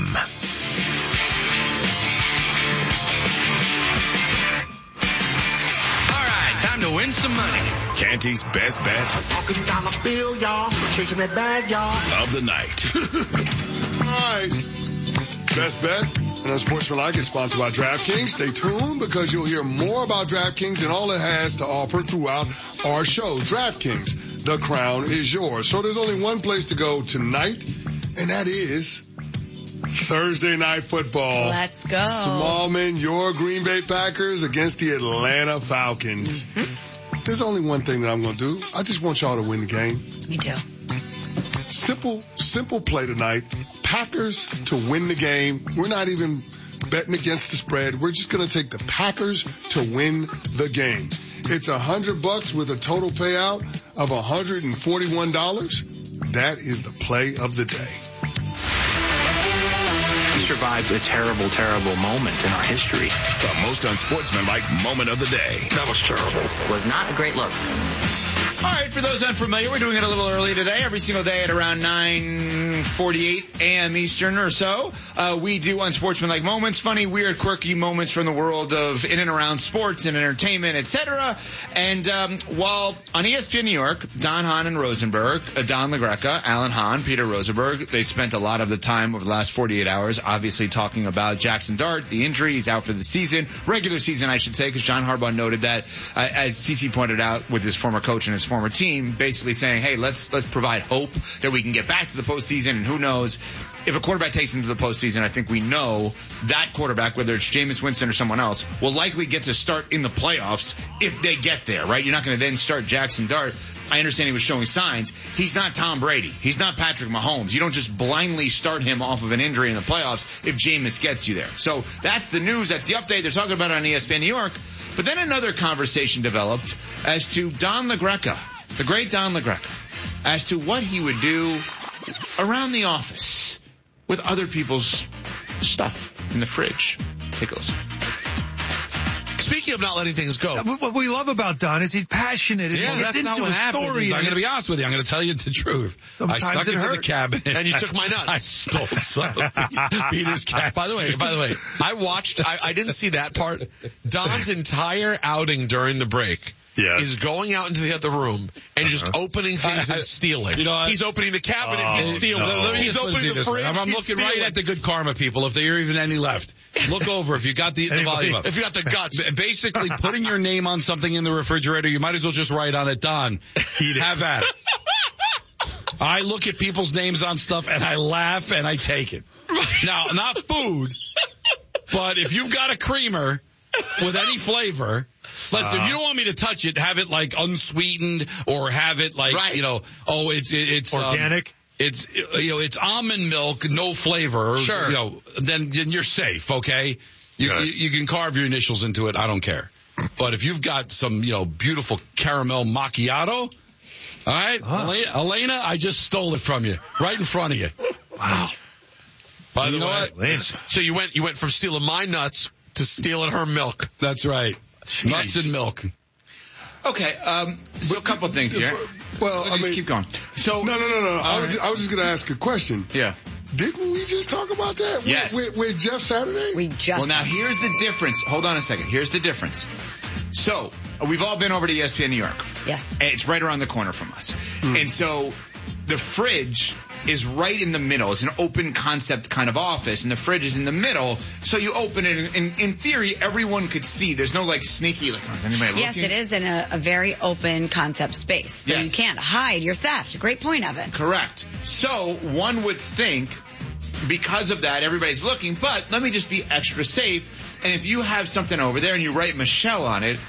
All right, time to win some money. Canty's best bet. Walking down the field, y'all. Chasing that bag, y'all. Of the night. All right. Best bet. And Unsportsmanlike is sponsored by DraftKings. Stay tuned because you'll hear more about DraftKings and all it has to offer throughout our show. DraftKings, the crown is yours. So there's only one place to go tonight, and that is Thursday Night Football. Let's go. Smallman, your Green Bay Packers against the Atlanta Falcons. Mm-hmm. There's only one thing that I'm going to do. I just want y'all to win the game. Me too. Simple, simple play tonight. Packers to win the game. We're not even betting against the spread. We're just going to take the Packers to win the game. It's a hundred bucks with a total payout of one hundred forty-one dollars. That is the play of the day. We survived a terrible, terrible moment in our history. The most unsportsmanlike moment of the day. That was terrible. Was not a great look. All right, for those unfamiliar, we're doing it a little early today. Every single day at around nine forty-eight a.m. Eastern or so, uh, we do Unsportsmanlike Moments, funny, weird, quirky moments from the world of in and around sports and entertainment, et cetera. And um, while on E S P N New York, Don Hahn and Rosenberg, uh, Don LaGreca, Alan Hahn, Peter Rosenberg, they spent a lot of the time over the last forty-eight hours obviously talking about Jackson Dart, the injury. He's out for the season, regular season, I should say, because John Harbaugh noted that, uh, as CeCe pointed out with his former coach and his former team, basically saying, hey, let's let's provide hope that we can get back to the postseason, and who knows, if a quarterback takes into the postseason, I think we know that quarterback, whether it's Jameis Winston or someone else, will likely get to start in the playoffs if they get there, right? You're not going to then start Jackson Dart. I understand he was showing signs. He's not Tom Brady. He's not Patrick Mahomes. You don't just blindly start him off of an injury in the playoffs if Jameis gets you there. So that's the news. That's the update. They're talking about it on E S P N New York. But then another conversation developed as to Don LaGreca, the great Don LaGreca, as to what he would do around the office with other people's stuff in the fridge. Take a listen. Speaking of not letting things go. What we love about Don is he's passionate and yeah, he gets into a story. I'm going to be honest with you. I'm going to tell you the truth. Sometimes I stuck it into hurts. the cabinet. And you took my nuts. I stole some of Peter's cash. By the way, by the way, I watched, I, I didn't see that part. Don's entire outing during the break. Yes. Is going out into the other room and just uh-huh. opening things and stealing. You know, I, he's opening the cabinet, oh, he's stealing. No. He's opening the fridge. I'm, I'm looking stealing. right at the good karma people, if there are even any left. look over if you got the, the volume up. If you got the guts. Basically, putting your name on something in the refrigerator, you might as well just write on it, Don, eat it. Have at it. I look at people's names on stuff and I laugh and I take it. Now, not food, but if you've got a creamer with any flavor, listen, uh, if you don't want me to touch it, have it like unsweetened or have it like, right. you know, oh, it's, it's organic. Um, it's, you know, it's almond milk, no flavor. Sure. You know, then, then you're safe, okay? You, you, you can carve your initials into it. I don't care. But if you've got some, you know, beautiful caramel macchiato, all right, huh. Elena, I just stole it from you, right in front of you. Wow. By the you know way, what? So you went, you went from stealing my nuts to stealing her milk. That's right. Jeez. Nuts and milk. Okay, um, so a couple things here. Well, Let's I mean, keep going. So no, no, no, no. I was, right. just, I was just going to ask a question. Yeah. Didn't we just talk about that? Yes. With, with, with Jeff Saturday? We just. Well, now here's the difference. Hold on a second. Here's the difference. So we've all been over to E S P N New York. Yes. And it's right around the corner from us. Mm. And so the fridge is right in the middle. It's an open concept kind of office, and the fridge is in the middle. So you open it, and in, in theory, everyone could see. There's no like sneaky, like, oh, is anybody looking? Yes, it is in a, a very open concept space. So yes. you can't hide your theft. Great point, Evan. Correct. So one would think because of that, everybody's looking, but let me just be extra safe. And if you have something over there and you write Michelle on it,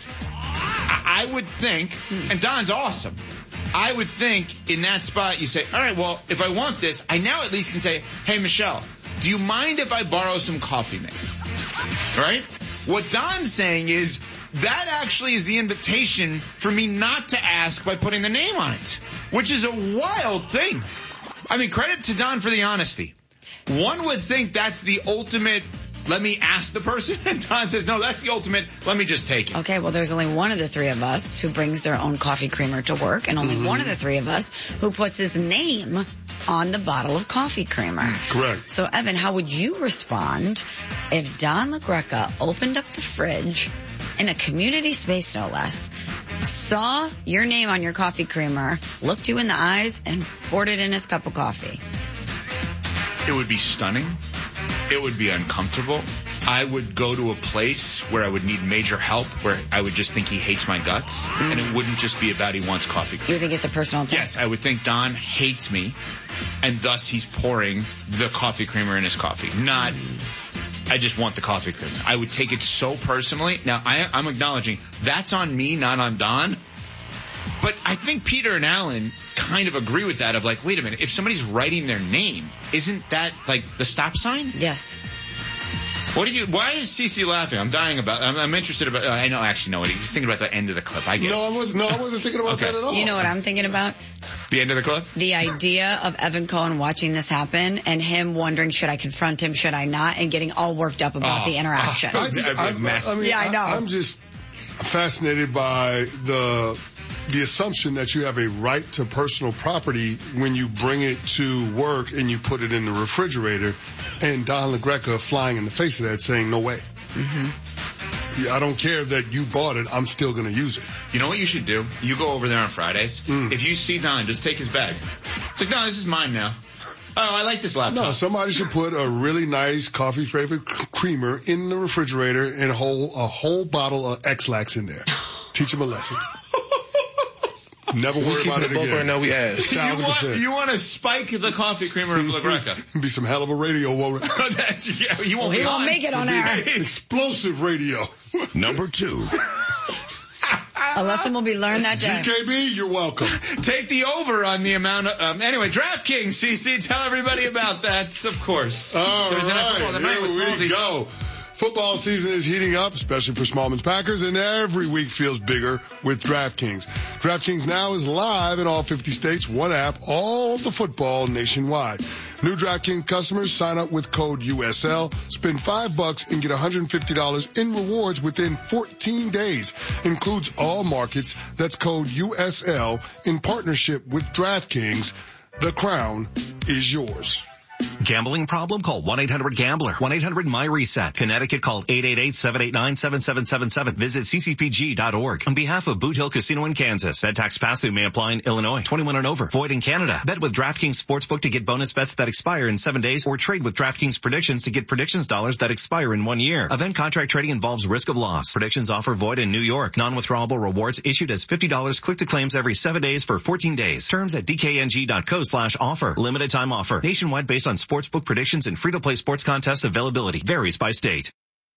I would think, and Don's awesome, I would think in that spot you say, all right, well, if I want this, I now at least can say, hey, Michelle, do you mind if I borrow some coffee mate? Right? What Don's saying is that actually is the invitation for me not to ask by putting the name on it, which is a wild thing. I mean, credit to Don for the honesty. One would think that's the ultimate, let me ask the person, and Don says, no, that's the ultimate, let me just take it. Okay, well, there's only one of the three of us who brings their own coffee creamer to work, and only mm-hmm. one of the three of us who puts his name on the bottle of coffee creamer. Correct. So, Evan, how would you respond if Don LaGreca opened up the fridge in a community space, no less, saw your name on your coffee creamer, looked you in the eyes, and poured it in his cup of coffee? It would be stunning. It would be uncomfortable. I would go to a place where I would need major help, where I would just think he hates my guts, mm. and it wouldn't just be about he wants coffee. You think it's a personal attack? Yes, I would think Don hates me, and thus he's pouring the coffee creamer in his coffee. Not, I just want the coffee creamer. I would take it so personally. Now, I, I'm acknowledging that's on me, not on Don. But I think Peter and Alan kind of agree with that of like, wait a minute, if somebody's writing their name, isn't that like the stop sign? Yes. What do you, why is Cece laughing? I'm dying about, I'm, I'm interested about, uh, I know, actually know what he's thinking about the end of the clip. I get no, it. I was, no, I wasn't thinking about okay. that at all. You know what I'm thinking about? The end of the clip? The idea of Evan Cohen watching this happen and him wondering, should I confront him, should I not, and getting all worked up about oh, the interaction. I, just, I, I, I mean, yeah, I know. I, I'm just fascinated by the, the assumption that you have a right to personal property when you bring it to work and you put it in the refrigerator, and Don LaGreca flying in the face of that saying, no way. Mm-hmm. Yeah, I don't care that you bought it. I'm still going to use it. You know what you should do? You go over there on Fridays. Mm. If you see Don, just take his bag. It's like, no, this is mine now. Oh, I like this laptop. No, somebody should put a really nice coffee flavored creamer in the refrigerator and hold a whole bottle of X-Lax in there. Teach him a lesson. Never worry about it again. Right now we ask. You want, you want to spike the coffee creamer of LaGreca. Be some hell of a radio, won't it? That's, yeah, you won't, well, he won't make it on air. Explosive radio. Number two. A lesson will be learned that day. G K B, you're welcome. Take the over on the amount of, um, anyway, DraftKings, C C, tell everybody about that, of course. All There's right, an football the night here was we go. Football season is heating up, especially for Smallman's Packers, and every week feels bigger with DraftKings. DraftKings now is live in all fifty states, one app, all the football nationwide. New DraftKings customers sign up with code U S L, spend five bucks and get one hundred fifty dollars in rewards within fourteen days. Includes all markets. That's code U S L in partnership with DraftKings. The crown is yours. Gambling problem? Call one eight hundred gambler. one eight hundred my reset. Connecticut, call eight eight eight, seven eight nine, seven seven seven seven. Visit c c p g dot org. On behalf of Boot Hill Casino in Kansas, said tax pass-through may apply in Illinois. twenty-one and over. Void in Canada. Bet with DraftKings Sportsbook to get bonus bets that expire in seven days, or trade with DraftKings Predictions to get predictions dollars that expire in one year. Event contract trading involves risk of loss. Predictions offer void in New York. Non-withdrawable rewards issued as fifty dollars click to claims every seven days for fourteen days. Terms at d k n g dot co slash offer. Limited time offer. Nationwide based on sportsbook predictions and free-to-play sports contest availability. Varies by state.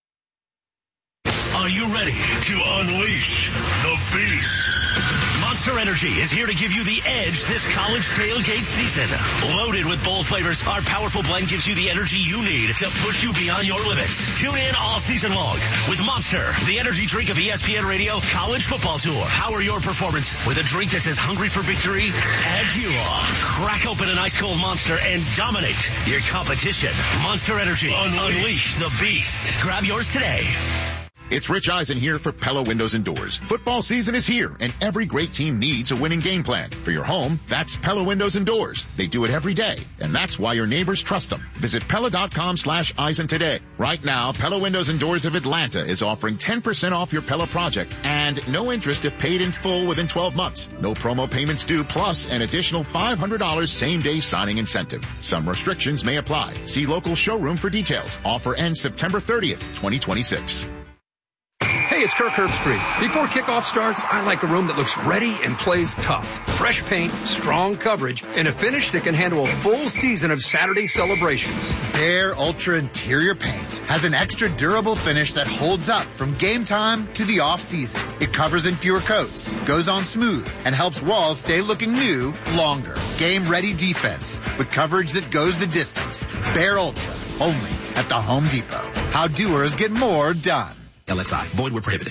Are you ready to unleash the beast? Monster Energy is here to give you the edge this college tailgate season. Loaded with bold flavors, our powerful blend gives you the energy you need to push you beyond your limits. Tune in all season long with Monster, the energy drink of E S P N Radio College Football Tour. Power your performance with a drink that's as hungry for victory as you are. Crack open an ice-cold Monster and dominate your competition. Monster Energy. Unleash, Unleash the beast. Grab yours today. It's Rich Eisen here for Pella Windows and Doors. Football season is here, and every great team needs a winning game plan. For your home, that's Pella Windows and Doors. They do it every day, and that's why your neighbors trust them. Visit Pella.com slash Eisen today. Right now, Pella Windows and Doors of Atlanta is offering ten percent off your Pella project and no interest if paid in full within twelve months. No promo payments due, plus an additional five hundred dollars same-day signing incentive. Some restrictions may apply. See local showroom for details. Offer ends September thirtieth, twenty twenty-six. Hey, it's Kirk Herbstreit. Before kickoff starts, I like a room that looks ready and plays tough. Fresh paint, strong coverage, and a finish that can handle a full season of Saturday celebrations. Behr Ultra Interior Paint has an extra durable finish that holds up from game time to the off-season. It covers in fewer coats, goes on smooth, and helps walls stay looking new longer. Game-ready defense with coverage that goes the distance. Behr Ultra, only at the Home Depot. How doers get more done. L X I. Void where prohibited.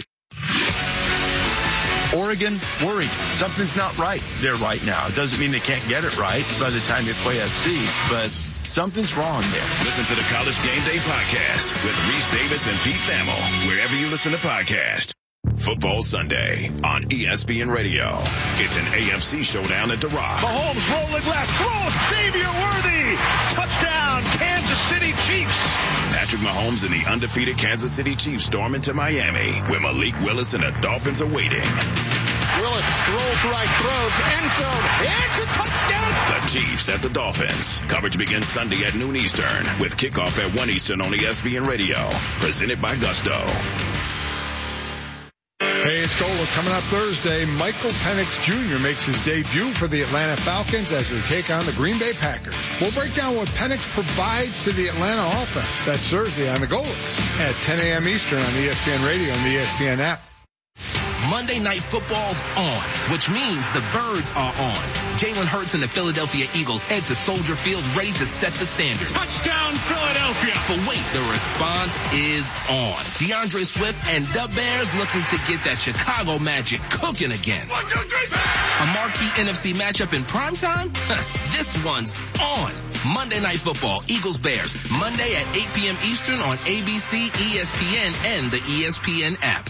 Oregon, worried. Something's not right there right now. It doesn't mean they can't get it right by the time they play F C, but something's wrong there. Listen to the College Game Day podcast with Reese Davis and Pete Thamel, wherever you listen to podcasts. Football Sunday on E S P N Radio. It's an A F C showdown at the Rock. Mahomes rolling left, throws, Xavier Worthy, touchdown, Kansas City Chiefs. Patrick Mahomes and the undefeated Kansas City Chiefs storm into Miami, where Malik Willis and the Dolphins are waiting. Willis strolls right, throws, end zone, it's a touchdown. The Chiefs at the Dolphins. Coverage begins Sunday at noon Eastern, with kickoff at one Eastern on E S P N Radio. Presented by Gusto. Hey, it's Gola. Coming up Thursday, Michael Penix Junior makes his debut for the Atlanta Falcons as they take on the Green Bay Packers. We'll break down what Penix provides to the Atlanta offense. That's Thursday on the Golas at ten a.m. Eastern on E S P N Radio and the E S P N app. Monday Night Football's on, which means the Birds are on. Jalen Hurts and the Philadelphia Eagles head to Soldier Field ready to set the standard. Touchdown, Philadelphia. But wait, the response is on. DeAndre Swift and the Bears looking to get that Chicago magic cooking again. One, two, three, Bears! A marquee N F C matchup in primetime? This one's on. Monday Night Football, Eagles Bears, Monday at eight p.m. Eastern on A B C, E S P N, and the E S P N app.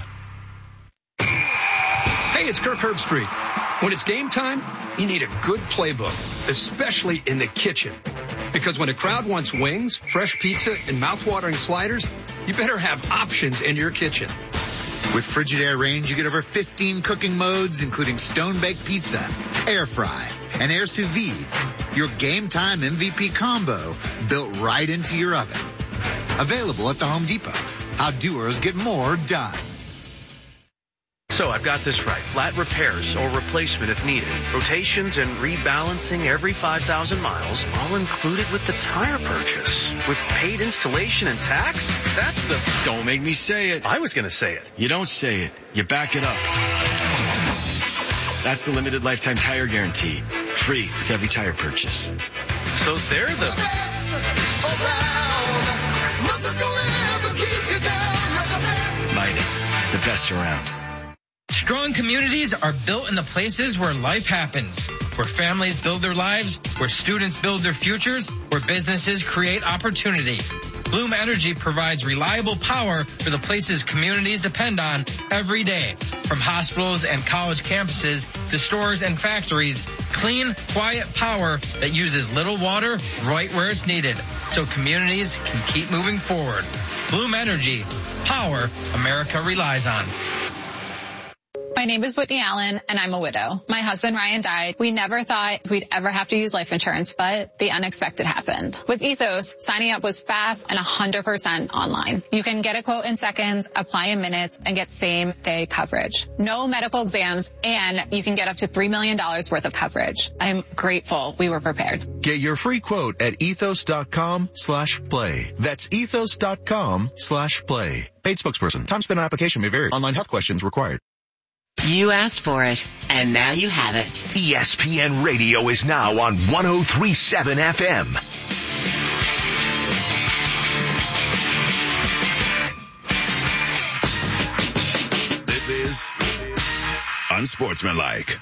Hey, it's Kirk Herbstreit. When it's game time, you need a good playbook, especially in the kitchen. Because when a crowd wants wings, fresh pizza, and mouth-watering sliders, you better have options in your kitchen. With Frigidaire Range, you get over fifteen cooking modes, including stone-baked pizza, air fry, and air sous vide. Your game time M V P combo built right into your oven. Available at the Home Depot. How doers get more done. So I've got this right. Flat repairs or replacement if needed. Rotations and rebalancing every five thousand miles, all included with the tire purchase. With paid installation and tax? That's the... Don't make me say it. I was going to say it. You don't say it. You back it up. That's the limited lifetime tire guarantee. Free with every tire purchase. So they're the... Midas, the best around. Strong communities are built in the places where life happens, where families build their lives, where students build their futures, where businesses create opportunity. Bloom Energy provides reliable power for the places communities depend on every day. From hospitals and college campuses to stores and factories, clean, quiet power that uses little water right where it's needed so communities can keep moving forward. Bloom Energy, power America relies on. My name is Whitney Allen, and I'm a widow. My husband, Ryan, died. We never thought we'd ever have to use life insurance, but the unexpected happened. With Ethos, signing up was fast and one hundred percent online. You can get a quote in seconds, apply in minutes, and get same-day coverage. No medical exams, and you can get up to three million dollars worth of coverage. I'm grateful we were prepared. Get your free quote at ethos.com slash play. That's ethos.com slash play. Paid spokesperson. Time spent on application may vary. Online health questions required. You asked for it, and now you have it. E S P N Radio is now on one oh three point seven F M. This is Unsportsmanlike.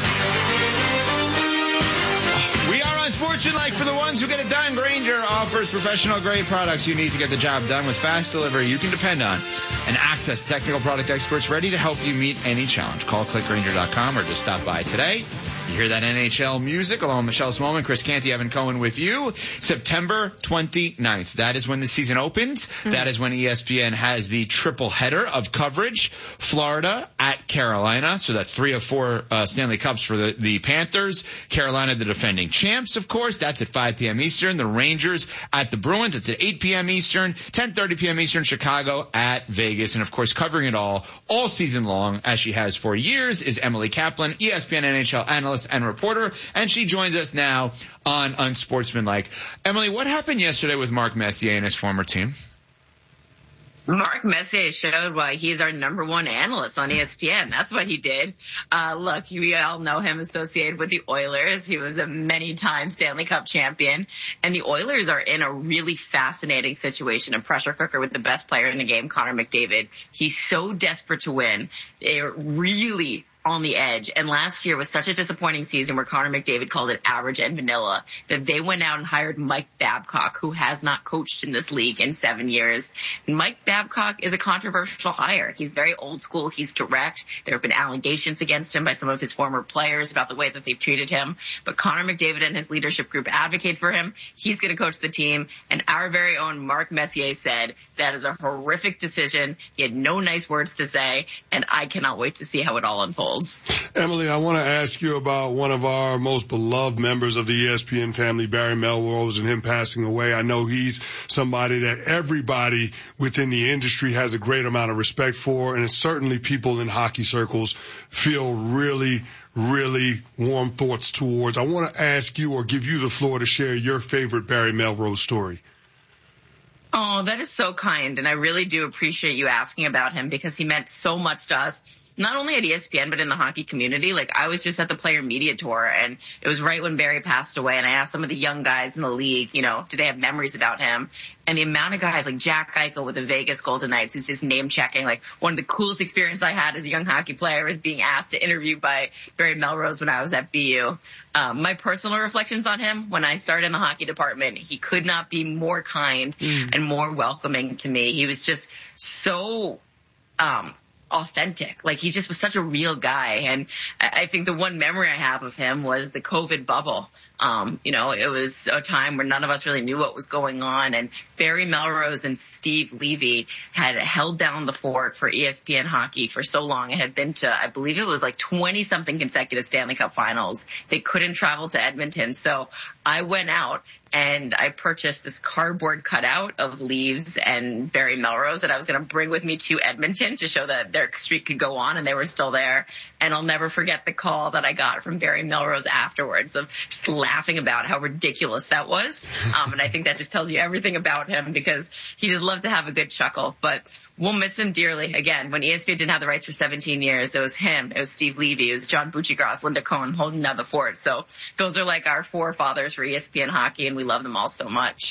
We are unsportsmanlike for the ones who get it done. Grainger offers professional grade products you need to get the job done with fast delivery you can depend on and access to technical product experts ready to help you meet any challenge. Call click grainger dot com or just stop by today. You hear that N H L music along with Michelle Smallman, Chris Canty, Evan Cohen with you. September twenty-ninth. That is when the season opens. Mm-hmm. That is when E S P N has the triple header of coverage. Florida at Carolina. So that's three of four uh, Stanley Cups for the, the Panthers. Carolina, the defending champs, of course. That's at five p.m. Eastern. The Rangers at the Bruins. It's at eight p.m. Eastern. ten thirty p.m. Eastern. Chicago at Vegas. And, of course, covering it all, all season long, as she has for years, is Emily Kaplan, E S P N N H L analyst and reporter, and she joins us now on Unsportsmanlike. Emily, what happened yesterday with Mark Messier and his former team? Mark Messier showed why he's our number one analyst on E S P N. That's what he did. Uh, look, we all know him associated with the Oilers. He was a many-time Stanley Cup champion. And the Oilers are in a really fascinating situation, a pressure cooker with the best player in the game, Connor McDavid. He's so desperate to win. They're really on the edge. And last year was such a disappointing season where Connor McDavid called it average and vanilla that they went out and hired Mike Babcock, who has not coached in this league in seven years. And Mike Babcock is a controversial hire. He's very old school. He's direct. There have been allegations against him by some of his former players about the way that they've treated him. But Connor McDavid and his leadership group advocate for him. He's going to coach the team. And our very own Mark Messier said that is a horrific decision. He had no nice words to say. And I cannot wait to see how it all unfolds. Emily, I want to ask you about one of our most beloved members of the E S P N family, Barry Melrose, and him passing away. I know he's somebody that everybody within the industry has a great amount of respect for, and it's certainly people in hockey circles feel really, really warm thoughts towards. I want to ask you or give you the floor to share your favorite Barry Melrose story. Oh, that is so kind, and I really do appreciate you asking about him because he meant so much to us, not only at E S P N, but in the hockey community. Like, I was just at the player media tour, and it was right when Barry passed away, and I asked some of the young guys in the league, you know, do they have memories about him? And the amount of guys like Jack Eichel with the Vegas Golden Knights who's just name-checking. Like, one of the coolest experiences I had as a young hockey player was being asked to interview by Barry Melrose when I was at B U. Um, my personal reflections on him, when I started in the hockey department, he could not be more kind mm. and more welcoming to me. He was just so um authentic. Like, he just was such a real guy. And I think the one memory I have of him was the COVID bubble. Um, you know, it was a time where none of us really knew what was going on. And Barry Melrose and Steve Levy had held down the fort for E S P N hockey for so long. It had been to, I believe it was like twenty something consecutive Stanley Cup finals. They couldn't travel to Edmonton. So I went out and I purchased this cardboard cutout of Leaves and Barry Melrose that I was going to bring with me to Edmonton to show that their streak could go on, and they were still there. And I'll never forget the call that I got from Barry Melrose afterwards of just laughing about how ridiculous that was. Um, and I think that just tells you everything about him because he just loved to have a good chuckle. But we'll miss him dearly. Again, when E S P N didn't have the rights for seventeen years, it was him, it was Steve Levy, it was John Buccigross, Linda Cohn holding down the fort. So those are like our forefathers for E S P N hockey, and we love them all so much.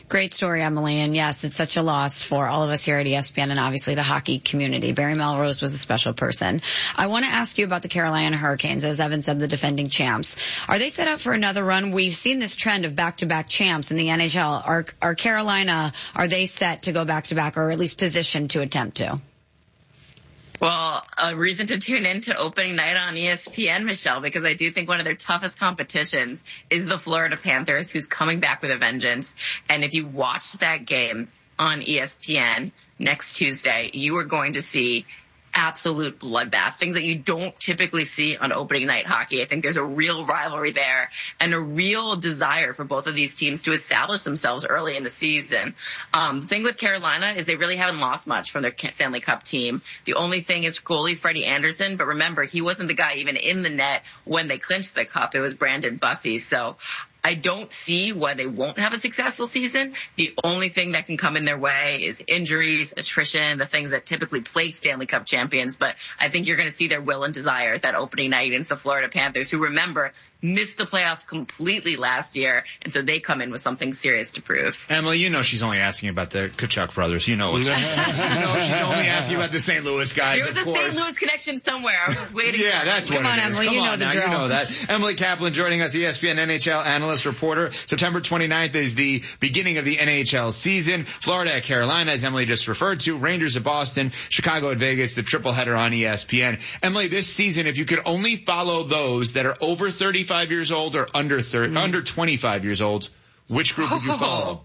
Great story, Emily. And yes, it's such a loss for all of us here at E S P N and obviously the hockey community. Barry Melrose was a special person. I want to ask you about the Carolina Hurricanes, as Evan said, the defending champs. Are they set up for another run? We've seen this trend of back-to-back champs in the N H L. Are, are Carolina, are they set to go back-to-back or at least positioned to attempt to? Well, a reason to tune in to opening night on E S P N, Michelle, because I do think one of their toughest competitions is the Florida Panthers, who's coming back with a vengeance. And if you watch that game on E S P N next Tuesday, you are going to see absolute bloodbath, things that you don't typically see on opening night hockey. I think there's a real rivalry there and a real desire for both of these teams to establish themselves early in the season. Um, the thing with Carolina is they really haven't lost much from their Stanley Cup team. The only thing is goalie Freddie Anderson, but remember, he wasn't the guy even in the net when they clinched the cup. It was Brandon Bussey. So I don't see why they won't have a successful season. The only thing that can come in their way is injuries, attrition, the things that typically plague Stanley Cup champions. But I think you're going to see their will and desire at that opening night against the Florida Panthers, who, remember, missed the playoffs completely last year, and so they come in with something serious to prove. Emily, you know she's only asking about the Tkachuk brothers. You know, it's, you know she's only asking about the Saint Louis guys. There was of a course. Saint Louis connection somewhere. I was just waiting. Yeah, for that's Come what on, it is. Emily, Come you on know the now, drill. you know that. Emily Kaplan joining us, E S P N N H L analyst reporter. September twenty-ninth is the beginning of the N H L season. Florida at Carolina, as Emily just referred to. Rangers at Boston. Chicago at Vegas. The triple header on E S P N. Emily, this season, if you could only follow those that are over thirty-five years old or under thirty, mm-hmm. under twenty-five years old, which group would you follow?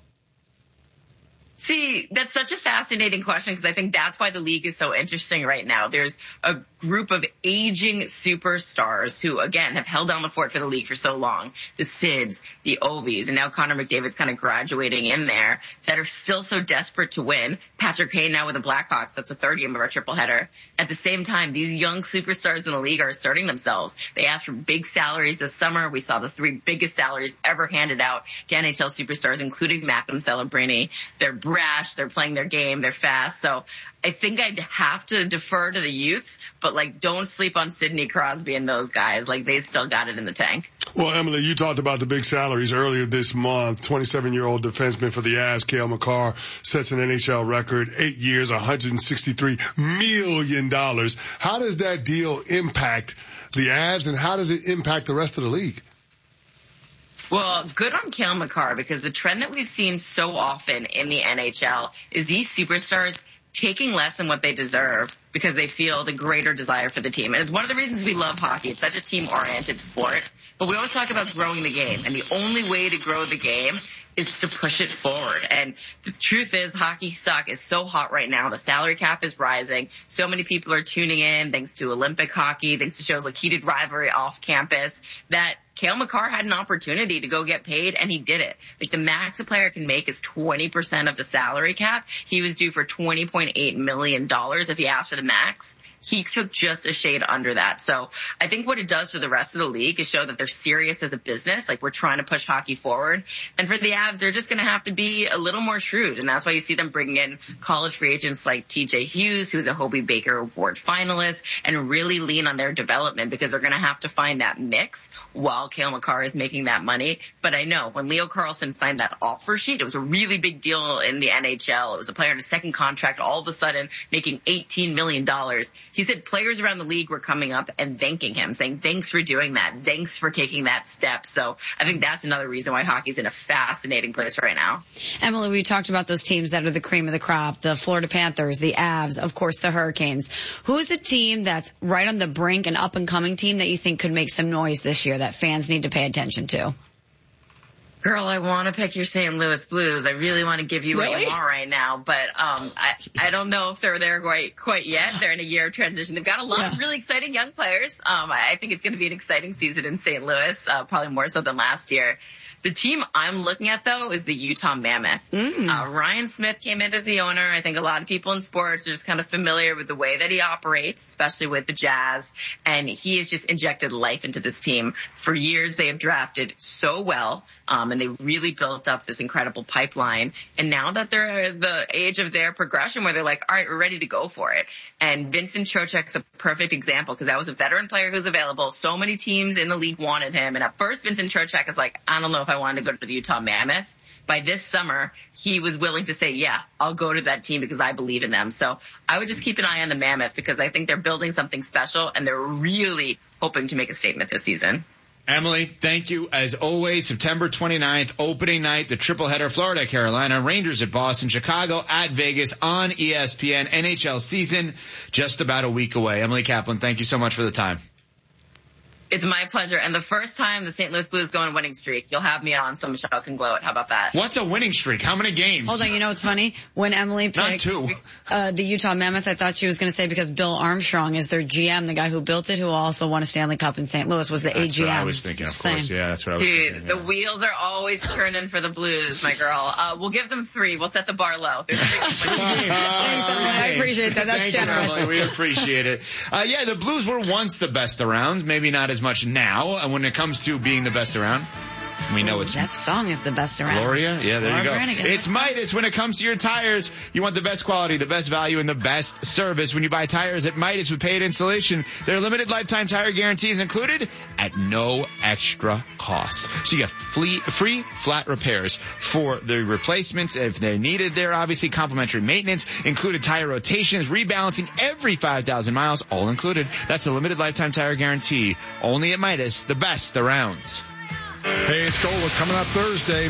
See, that's such a fascinating question because I think that's why the league is so interesting right now. There's a group of aging superstars who, again, have held down the fort for the league for so long. The Sids, the Ovies, and now Connor McDavid's kind of graduating in there that are still so desperate to win. Patrick Kane now with the Blackhawks. That's the third game of our triple header. At the same time, these young superstars in the league are asserting themselves. They asked for big salaries this summer. We saw the three biggest salaries ever handed out to N H L superstars, including Malcolm Celebrini. They're brash, they're playing their game, they're fast. So I think I'd have to defer to the youth, but like don't sleep on Sidney Crosby and those guys. Like they still got it in the tank. Well, Emily, you talked about the big salaries earlier this month. twenty-seven-year-old defenseman for the Avs, Cale Makar, sets an N H L record, eight years, one hundred sixty-three million dollars. How does that deal impact the Avs and how does it impact the rest of the league? Well, good on Cale Makar because the trend that we've seen so often in the N H L is these superstars taking less than what they deserve because they feel the greater desire for the team. And it's one of the reasons we love hockey. It's such a team-oriented sport. But we always talk about growing the game. And the only way to grow the game is to push it forward. And the truth is, hockey stock is so hot right now. The salary cap is rising. So many people are tuning in thanks to Olympic hockey, thanks to shows like Heated Rivalry off campus, that Cale Makar had an opportunity to go get paid, and he did it. Like, the max a player can make is twenty percent of the salary cap. He was due for twenty point eight million dollars if he asked for the max. He took just a shade under that. So I think what it does for the rest of the league is show that they're serious as a business. Like, we're trying to push hockey forward. And for the Avs, they're just going to have to be a little more shrewd. And that's why you see them bringing in college free agents like T J Hughes, who's a Hobie Baker Award finalist, and really lean on their development because they're going to have to find that mix while Cale Makar is making that money. But I know when Leo Carlsson signed that offer sheet, it was a really big deal in the N H L. It was a player in a second contract, all of a sudden making eighteen million dollars. He said players around the league were coming up and thanking him, saying, thanks for doing that. Thanks for taking that step. So I think that's another reason why hockey's in a fascinating place right now. Emily, we talked about those teams that are the cream of the crop, the Florida Panthers, the Avs, of course, the Hurricanes. Who is a team that's right on the brink, an up-and-coming team that you think could make some noise this year that fans need to pay attention to? Girl, I want to pick your Saint Louis Blues. I really want to give you really? what you want right now, but um, I, I don't know if they're there quite quite yet. They're in a year of transition. They've got a lot yeah. of really exciting young players. Um, I think it's going to be an exciting season in Saint Louis, uh, probably more so than last year. The team I'm looking at, though, is the Utah Mammoth. Mm. Uh, Ryan Smith came in as the owner. I think a lot of people in sports are just kind of familiar with the way that he operates, especially with the Jazz. And he has just injected life into this team. For years, they have drafted so well, um, and they really built up this incredible pipeline. And now that they're at the age of their progression where they're like, all right, we're ready to go for it. And Vincent Trocheck's a perfect example because that was a veteran player who's available. So many teams in the league wanted him. And at first, Vincent Trocheck is like, I don't know if I wanted to go to the Utah Mammoth. by this summer, he was willing to say, yeah, I'll go to that team because I believe in them. So I would just keep an eye on the Mammoth because I think they're building something special and they're really hoping to make a statement this season. Emily, thank you as always. September twenty-ninth, opening night, the triple header, Florida, Carolina, Rangers at Boston, Chicago at Vegas on E S P N. N H L season just about a week away. Emily Kaplan, thank you so much for the time. It's my pleasure. And the first time the Saint Louis Blues go on a winning streak, you'll have me on so Michelle can gloat. How about that? What's a winning streak? How many games? Hold on, you know what's funny? When Emily picked Not two. Uh, the Utah Mammoth, I thought she was going to say because Bill Armstrong is their G M, the guy who built it, who also won a Stanley Cup in Saint Louis, was the that's A G M. That's what I was thinking, of Same. course. Yeah, that's what I was Dude, thinking. Yeah. the wheels are always turning for the Blues, my girl. Uh, we'll give them three. We'll set the bar low. There's three. Thanks, Emily. I appreciate that. That's Thank generous. You, Emily. We appreciate it. Uh, yeah, the Blues were once the best around. Maybe not as much now. And when it comes to being the best around, we know it's that song is the best around. Gloria. Yeah, there Laura you go. Branigan. It's Midas when it comes to your tires. You want the best quality, the best value, and the best service. When you buy tires at Midas with paid installation, their limited lifetime tire guarantee is included at no extra cost. So you get free, free flat repairs for the replacements if they're needed. There obviously complimentary maintenance, included tire rotations, rebalancing every five thousand miles, all included. That's a limited lifetime tire guarantee. Only at Midas, the best around. Hey, it's Gola coming up Thursday.